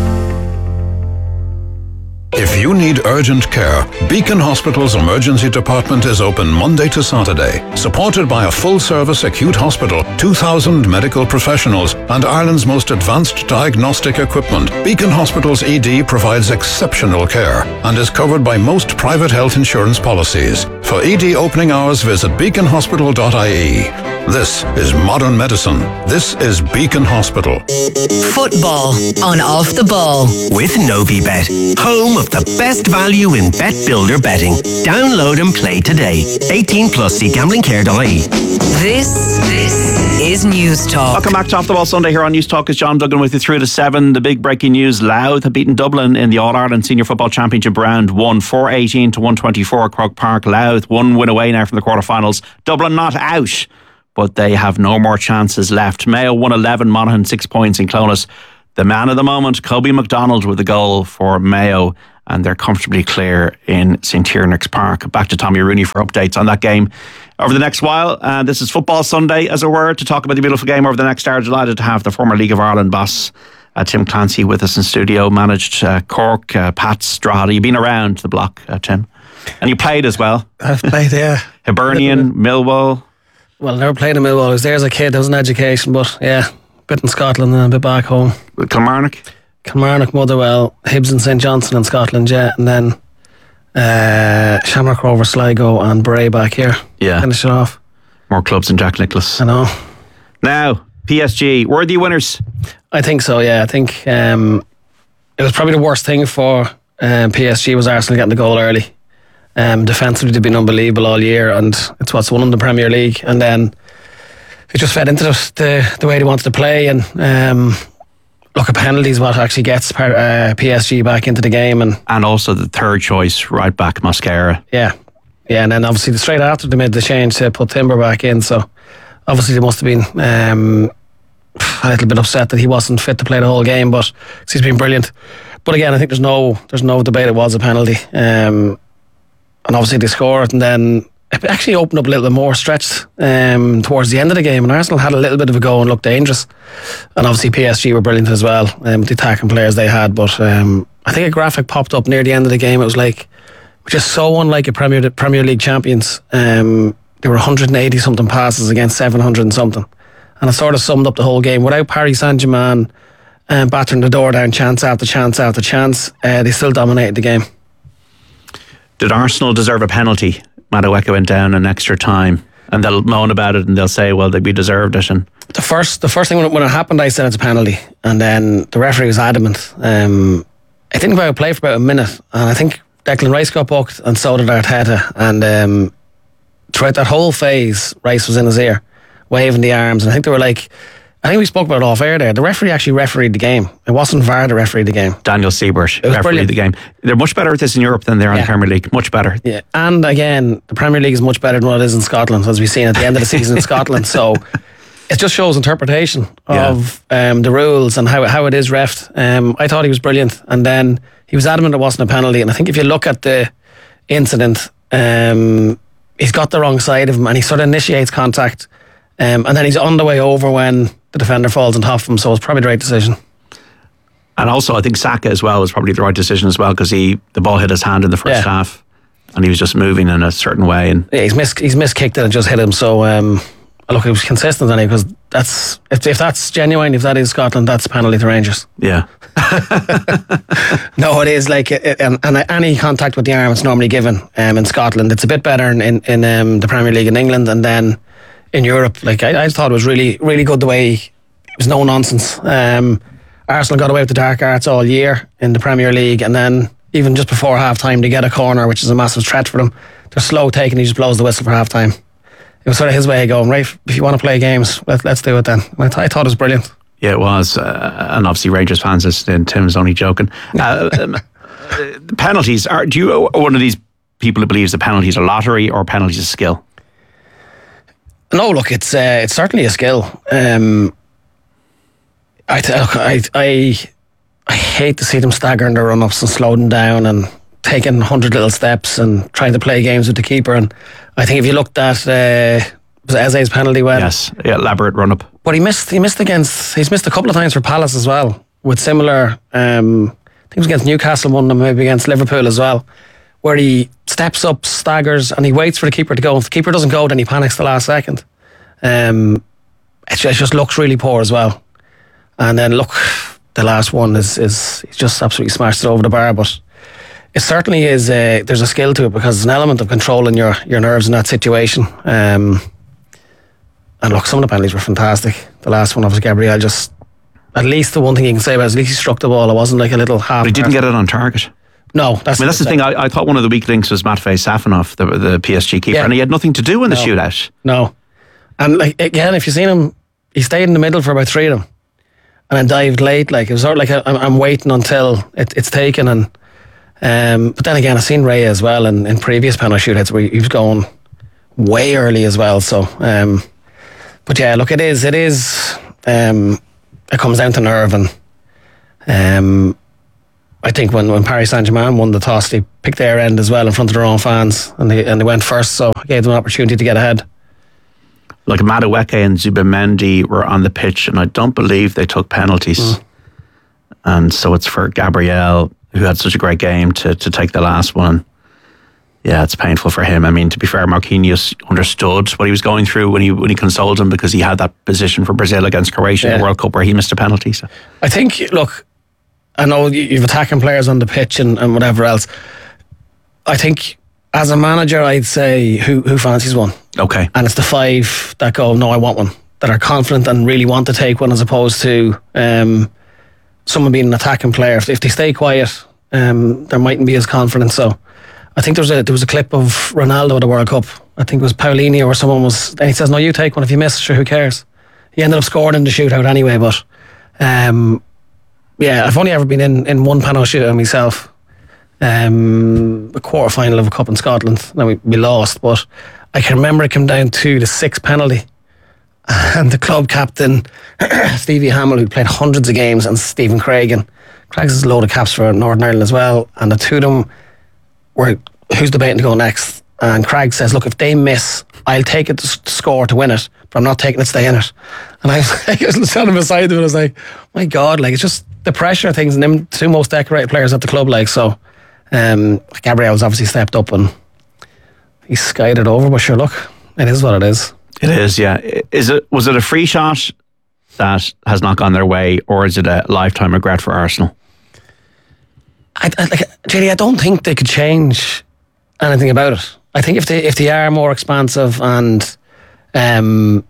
If you need urgent care, Beacon Hospital's emergency department is open Monday to Saturday. Supported by a full-service acute hospital, two thousand medical professionals, and Ireland's most advanced diagnostic equipment, Beacon Hospital's E D provides exceptional care and is covered by most private health insurance policies. For E D opening hours, visit beacon hospital dot I E. This is modern medicine. This is Beacon Hospital. Football on Off the Ball with Novibet, home of the best value in bet builder betting. Download and play today. eighteen plus, see gambling care dot I E. This, this is News Talk. Welcome back to Off the Ball Sunday here on News Talk. It's John Duggan with you through to seven. The big breaking news: Louth have beaten Dublin in the All-Ireland Senior Football Championship round one, four eighteen to one twenty-four at Croke Park. Louth one win away now from the quarterfinals. Dublin not out, but they have no more chances left. Mayo one eleven, Monaghan six points in Clonus. The man of the moment, Kobe McDonald, with the goal for Mayo, and they're comfortably clear in St Tiernack's Park. Back to Tommy Rooney for updates on that game over the next while. Uh, this is Football Sunday, as it were, to talk about the beautiful game over the next hour. Delighted to have the former League of Ireland boss, uh, Tim Clancy, with us in studio. Managed uh, Cork, uh, Pats, Drogheda. You've been around the block, uh, Tim. And you played as well. I've played, yeah. Hibernian, Millwall. Well, never played in Millwall. I was there as a kid. That was an education, but yeah, a bit in Scotland and a bit back home. Kilmarnock? Kilmarnock, Motherwell, Hibs and Saint Johnstone in Scotland, yeah. And then uh, Shamrock Rovers, Sligo and Bray back here. Yeah. Finish it off. More clubs than Jack Nicklaus. I know. Now, P S G, worthy winners? I think so, yeah. I think um, it was probably the worst thing for um, P S G was Arsenal getting the goal early. Um, defensively, they've been unbelievable all year, and it's what's won them the Premier League. And then it just fed into the the, the way they wanted to play. And um, look, at penalties, what actually gets uh, P S G back into the game, and and also the third choice right back, Mosquera. Yeah, yeah, and then obviously straight after they made the change to put Timber back in. So obviously they must have been um, a little bit upset that he wasn't fit to play the whole game, but he's been brilliant. But again, I think there's no there's no debate it was a penalty. Um, And obviously they scored, and then it actually opened up a little bit more, stretched um, towards the end of the game, and Arsenal had a little bit of a go and looked dangerous. And obviously P S G were brilliant as well, um, with the attacking players they had. But um, I think a graphic popped up near the end of the game. It was like, just so unlike a Premier Premier League champions. Um, there were one hundred eighty something passes against seven hundred and something, and it sort of summed up the whole game. Without Paris Saint-Germain um, battering the door down, chance after chance after chance, uh, they still dominated the game. Did Arsenal deserve a penalty? Madueke went down in extra time, and they'll moan about it and they'll say, well, we deserved it. And the first the first thing when it, when it happened, I said it's a penalty, and then the referee was adamant. Um, I didn't go out play for about a minute, and I think Declan Rice got booked, and so did Arteta. And um, throughout that whole phase, Rice was in his ear, waving the arms, and I think they were like, I think we spoke about it off air there. The referee actually refereed the game. It wasn't V A R that refereed the game. Daniel Siebert refereed brilliant. the game. They're much better at this in Europe than they are in Yeah. the Premier League. Much better. Yeah, and again, the Premier League is much better than what it is in Scotland, as we've seen at the end of the season in Scotland. So it just shows interpretation of yeah. um, the rules and how how it is reffed. Um, I thought he was brilliant, and then he was adamant it wasn't a penalty. And I think if you look at the incident, um, he's got the wrong side of him, and he sort of initiates contact, um, and then he's on the way over when the defender falls on top of him. So it's probably the right decision. And also, I think Saka as well was probably the right decision as well, because he the ball hit his hand in the first Yeah. half, and he was just moving in a certain way. And Yeah, he's mis he's miskicked it and just hit him. So um, look, it was consistent anyway, because that's if, if that's genuine, if that is Scotland, that's penalty to Rangers. Yeah. No, it is like it, and, and any contact with the arm is normally given um, in Scotland. It's a bit better in in, in um, the Premier League in England, and then in Europe. Like I, I thought it was really really good the way it was no nonsense. Um, Arsenal got away with the dark arts all year in the Premier League, and then even just before half time they get a corner, which is a massive threat for them. They're slow taking, he just blows the whistle for half time. It was sort of his way of going, right, if you want to play games, let, let's do it then. I, th- I thought it was brilliant. Yeah, it was. Uh, and obviously Rangers fans, and Tim's only joking. Uh, um, uh, penalties, are, do you one of these people who believes that penalties are lottery or penalties are skill? No, look, it's uh, it's certainly a skill. Um, I, th- look, I I I hate to see them staggering their run-ups and slowing down and taking a hundred little steps and trying to play games with the keeper. And I think if you looked at uh, was Eze's penalty when yes, yeah, elaborate run-up. But he missed. He missed against. He's missed a couple of times for Palace as well, with similar. Um, I think it was against Newcastle, one of them, maybe against Liverpool as well, where he steps up, staggers, and he waits for the keeper to go. If the keeper doesn't go, then he panics the last second. Um, it just, it just looks really poor as well. And then look, the last one is is he's just absolutely smashed it over the bar. But it certainly is. A, there's a skill to it, because there's an element of controlling your your nerves in that situation. Um, and look, some of the penalties were fantastic. The last one, obviously, Gabriel just, at least the one thing you can say about it is at least he struck the ball. It wasn't like a little half. But he didn't get it on target. No, that's, I mean, that's the thing. I, I thought one of the weak links was Matvei Safonov, the, the P S G keeper, Yeah. and he had nothing to do in the No. shootout. No. And like again, if you've seen him, he stayed in the middle for about three of them and then dived late. Like it was sort of like a, I'm, I'm waiting until it, it's taken. And um, But then again, I've seen Ray as well in, in previous penalty shootouts where he was going way early as well. So, um, but yeah, look, it is, it is, um, it comes down to nerve. And um, I think when, when Paris Saint-Germain won the toss, they picked their end as well in front of their own fans, and they and they went first, so it gave them an opportunity to get ahead. Like Madueke and Zubimendi were on the pitch, and I don't believe they took penalties. Mm. And so it's for Gabriel, who had such a great game, to to take the last one. Yeah, it's painful for him. I mean, to be fair, Marquinhos understood what he was going through when he when he consoled him, because he had that position for Brazil against Croatia Yeah. in the World Cup where he missed a penalty. So. I think, look, I know you've attacking players on the pitch and, and whatever else. I think as a manager, I'd say who who fancies one. Okay. And it's the five that go, no, I want one, that are confident and really want to take one, as opposed to um, someone being an attacking player. If, if they stay quiet, um, they mightn't be as confident. So I think there was a there was a clip of Ronaldo at the World Cup. I think it was Paulinho or someone was, and he says, no, you take one. If you miss, sure, who cares? He ended up scoring in the shootout anyway, but um, yeah, I've only ever been in, in one penalty shootout myself. Um, a quarter final of a cup in Scotland. Now we, we lost, but I can remember it came down to the sixth penalty, and the club captain Stevie Hamill, who played hundreds of games, and Stephen Craigan. Craig's has a load of caps for Northern Ireland as well, and the two of them were who's debating to go next. And Craig says, "Look, if they miss, I'll take it to score to win it, but I'm not taking it to stay in it." And I was, I was standing beside him, and I was like, "My God!" Like, it's just the pressure of things, and them two most decorated players at the club, like so. Um, Gabriel's obviously stepped up and he skied it over, but sure, look, it is what it is. It is, yeah. Is it? Was it a free shot that has not gone their way, or is it a lifetime regret for Arsenal? I, I, like, J D, I don't think they could change anything about it. I think if they if they are more expansive and um,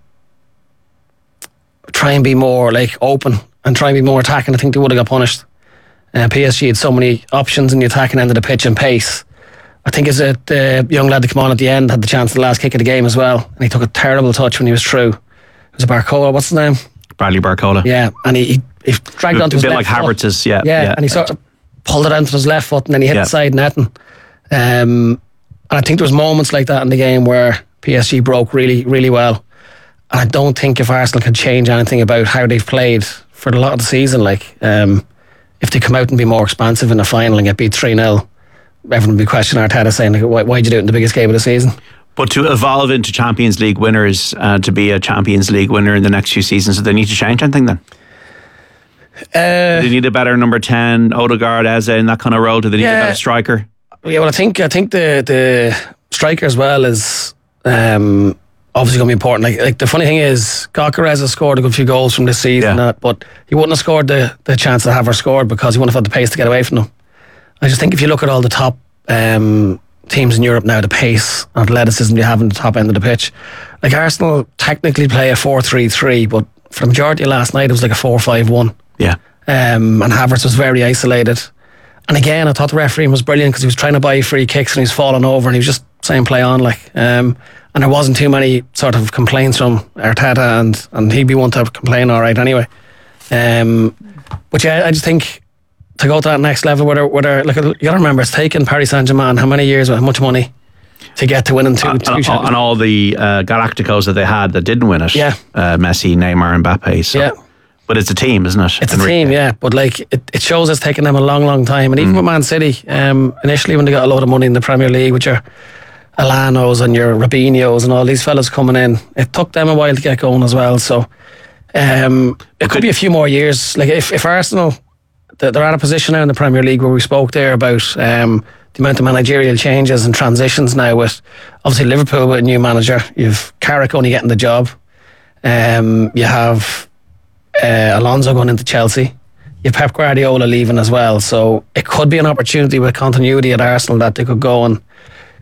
try and be more like open and try and be more attacking, I think they would have got punished. Uh, P S G had so many options in the attacking end of the pitch and pace. I think as a the young lad that came on at the end had the chance of the last kick of the game as well, and he took a terrible touch when he was through. It was a Barcola, what's his name? Bradley Barcola. Yeah, and he, he, he dragged a onto his bit left like foot. Havertz's, yeah, yeah. yeah. And he sort of pulled it onto his left foot, and then he hit Yeah. the side netting. Um, and I think there was moments like that in the game where P S G broke really, really well. And I don't think if Arsenal can change anything about how they've played for a lot of the season, like um, if they come out and be more expansive in the final and get beat three nil, everyone will be questioning Arteta, saying, like, why, why'd you do it in the biggest game of the season? But to evolve into Champions League winners, uh, to be a Champions League winner in the next few seasons, do they need to change anything then? Uh, do they need a better number ten, Odegaard, Eze in that kind of role? Do they need Yeah. a better striker? Yeah, well, I think I think the the striker as well is um, obviously going to be important. Like, like the funny thing is, Gyökeres has scored a good few goals from this season, and that, but he wouldn't have scored the the chance that Havertz scored because he wouldn't have had the pace to get away from them. I just think if you look at all the top um, teams in Europe now, the pace and athleticism you have in the top end of the pitch, like Arsenal technically play a four three three, but for the majority of last night it was like a four five one. Yeah. Um, and Havertz was very isolated. And again, I thought the referee was brilliant because he was trying to buy free kicks and he was falling over and he was just saying play on, like. Um, and there wasn't too many sort of complaints from Arteta, and, and he'd be one to complain all right anyway. Um, but yeah, I just think to go to that next level where they're, where they're look, you got to remember, it's taken Paris Saint-Germain how many years with how much money to get to winning two, Uh, two and, champions. and all the uh, Galacticos that they had that didn't win it. Yeah. Uh, Messi, Neymar, Mbappe. So. Yeah. But it's a team, isn't it? It's a Enrique. team, yeah. But like it, it shows it's taken them a long, long time. And even with Man City, um, initially when they got a lot of money in the Premier League with your Alanos and your Robinhos and all these fellas coming in, it took them a while to get going as well. So um, it could be a few more years. Like if, if Arsenal, they're at a position now in the Premier League where we spoke there about um, the amount of managerial changes and transitions now with obviously Liverpool with a new manager. You've Carrick only getting the job. Um, you have Uh, Alonso going into Chelsea. You have Pep Guardiola leaving as well, so it could be an opportunity with continuity at Arsenal that they could go and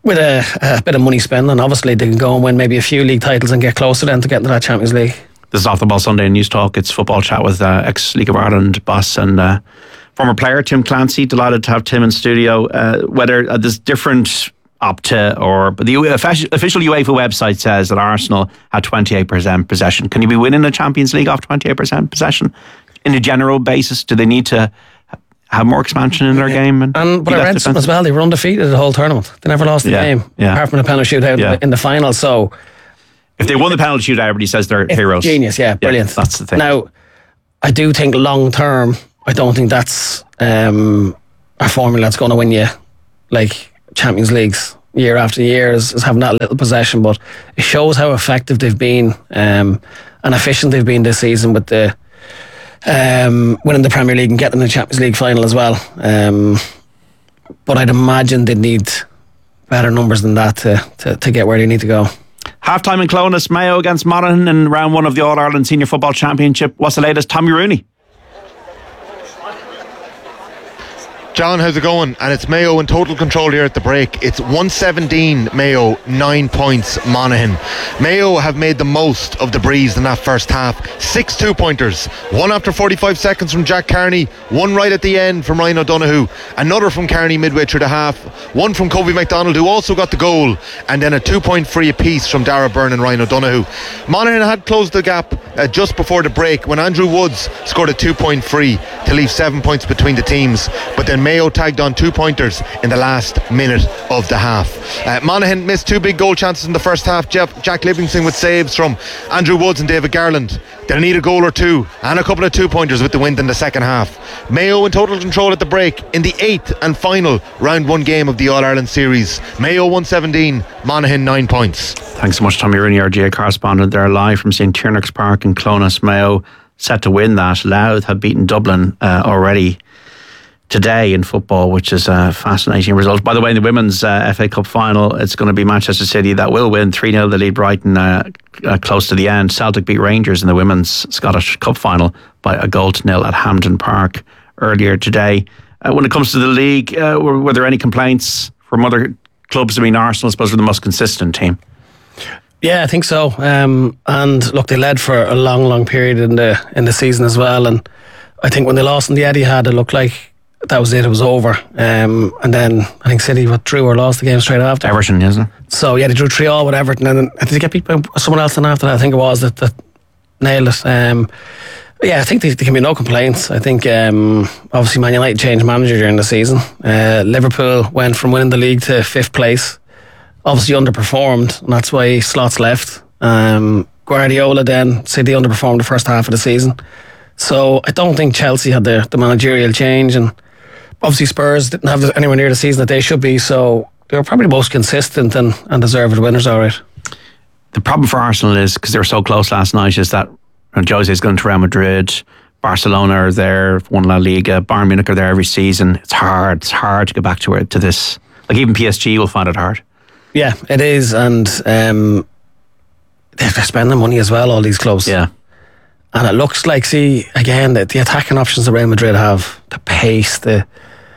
with a, a bit of money spent, and obviously they can go and win maybe a few league titles and get closer then to get into that Champions League. This is Off the Ball Sunday News Talk. It's football chat with uh, ex-League of Ireland boss and uh, former player Tim Clancy. Delighted to have Tim in studio. Uh, whether uh, there's different Opta or but the official UEFA website says that Arsenal had twenty-eight percent possession. Can you be winning the Champions League off twenty-eight percent possession in a general basis? Do they need to have more expansion in their game? And, and but I read something as well. They were undefeated the whole tournament. They never lost the yeah, game, yeah. apart from the penalty shootout yeah. in the final. So, if they won the penalty shootout, everybody says they're heroes. Genius, yeah, brilliant. Yeah, that's the thing. Now, I do think long term, I don't think that's um, a formula that's going to win you like Champions Leagues year after year. Is, is having that little possession, but it shows how effective they've been um, and efficient they've been this season with the. Um, winning the Premier League and getting the Champions League final as well. Um, but I'd imagine they need better numbers than that to, to, to get where they need to go. Half time in Clones, Mayo against Monaghan in round one of the All Ireland Senior Football Championship. What's the latest? Tommy Rooney. John, how's it going? And it's Mayo in total control here at the break. It's one seventeen Mayo, nine points Monaghan. Mayo have made the most of the breeze in that first half. Six two-pointers. One after forty-five seconds from Jack Carney. One right at the end from Ryan O'Donoghue. Another from Carney midway through the half. One from Kobe McDonald, who also got the goal. And then a two-point free apiece from Dara Byrne and Ryan O'Donoghue. Monaghan had closed the gap uh, just before the break when Andrew Woods scored a two-point free to leave seven points between the teams. But then Mayo tagged on two pointers in the last minute of the half. Uh, Monaghan missed two big goal chances in the first half. Jeff, Jack Livingston with saves from Andrew Woods and David Garland. They'll need a goal or two and a couple of two pointers with the wind in the second half. Mayo in total control at the break in the eighth and final round one game of the All Ireland series. Mayo one seventeen, Monaghan nine points. Thanks so much, Tommy Rooney, our G A correspondent there live from Saint Tiernack's Park in Clones. Mayo set to win that. Louth have beaten Dublin uh, already today in football, which is a fascinating result. By the way, in the women's uh, F A Cup final, it's going to be Manchester City that will win three nil. They lead Brighton uh, uh, close to the end. Celtic beat Rangers in the women's Scottish Cup final by a goal to nil at Hampden Park earlier today. Uh, when it comes to the league, uh, were, were there any complaints from other clubs? I mean, Arsenal, I suppose, were the most consistent team. Yeah, I think so. Um, and look, they led for a long, long period in the in the season as well. And I think when they lost in the Etihad, it looked like that was it, it was over. Um, and then I think City what, drew or lost the game straight after. Everton, isn't it? So yeah, they drew three all with Everton. And then did they get beat by someone else then after that? I think it was that, that nailed it. Um, yeah, I think there can be no complaints. I think um, obviously Man United changed manager during the season. Uh, Liverpool went from winning the league to fifth place. Obviously underperformed, and that's why Slots left. Um, Guardiola then said they underperformed the first half of the season. So I don't think Chelsea had the, the managerial change, and obviously Spurs didn't have anywhere near the season that they should be, so they were probably the most consistent and, and deserved winners, all right. The problem for Arsenal is, because they were so close last night, is that Jose's going to Real Madrid, Barcelona are there, won La Liga, Bayern Munich are there every season. It's hard, it's hard to get back to it, to this. Like even P S G will find it hard. Yeah, it is, and um, they're spending money as well, all these clubs. Yeah. And it looks like, see, again, the, the attacking options that Real Madrid have, the pace, the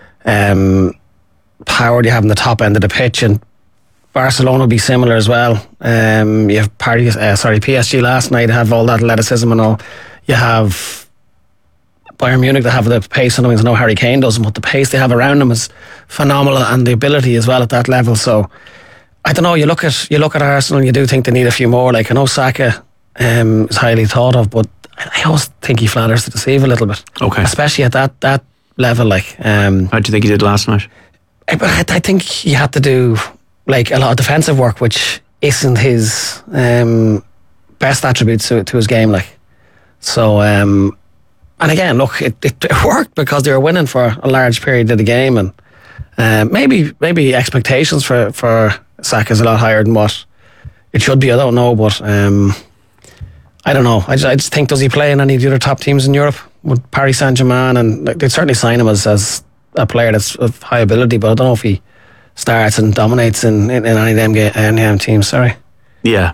um, power they have in the top end of the pitch, and Barcelona will be similar as well. Um, you have Paris, uh, sorry, P S G last night have all that athleticism and all. You have Bayern Munich that have the pace on them. I know Harry Kane doesn't, but the pace they have around them is phenomenal, and the ability as well at that level. So I don't know. You look at you look at Arsenal, and you do think they need a few more. Like I know Saka um, is highly thought of, but I always think he flatters to deceive a little bit. Okay, especially at that that level. Like, um, how do you think he did last night? I, I think he had to do like a lot of defensive work, which isn't his um, best attributes to, to his game. Like, so. Um, and again, look, it, it, it worked because they were winning for a large period of the game, and uh, maybe maybe expectations for for Saka is a lot higher than what it should be. I don't know, but um, I don't know. I just, I just think, does he play in any of the other top teams in Europe with Paris Saint-Germain? And like, they'd certainly sign him as, as a player that's of high ability, but I don't know if he starts and dominates in, in, in any of them, any of them teams. Sorry. Yeah.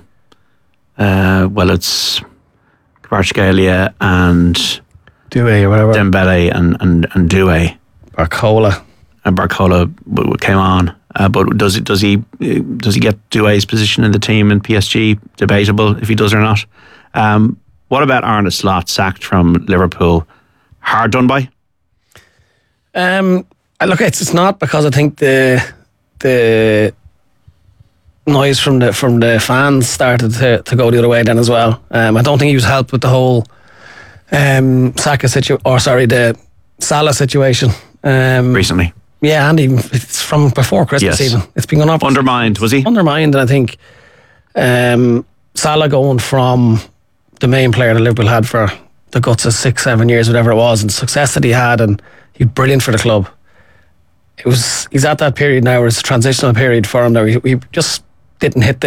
Uh, well, it's Kvaratskhelia and Doué or whatever. Dembele and and and Doué. Barcola. And Barcola w- came on. Uh, but does it? Does he? Does he get Doué's position in the team in P S G? Debatable if he does or not. Um, what about Arne Slot, sacked from Liverpool? Hard done by? Um, look, it's it's not, because I think the the noise from the from the fans started to, to go the other way then as well. Um, I don't think he was helped with the whole um, Saka situation, or sorry, the Salah situation. Um, Recently. Yeah, and even it's from before Christmas. Yes. Even it's been going on. Undermined, was he? Undermined, and I think um, Salah going from the main player that Liverpool had for the guts of six, seven years, whatever it was, and the success that he had, and he was brilliant for the club. It was he's at that period now where it's a transitional period for him. Now he, he just didn't hit the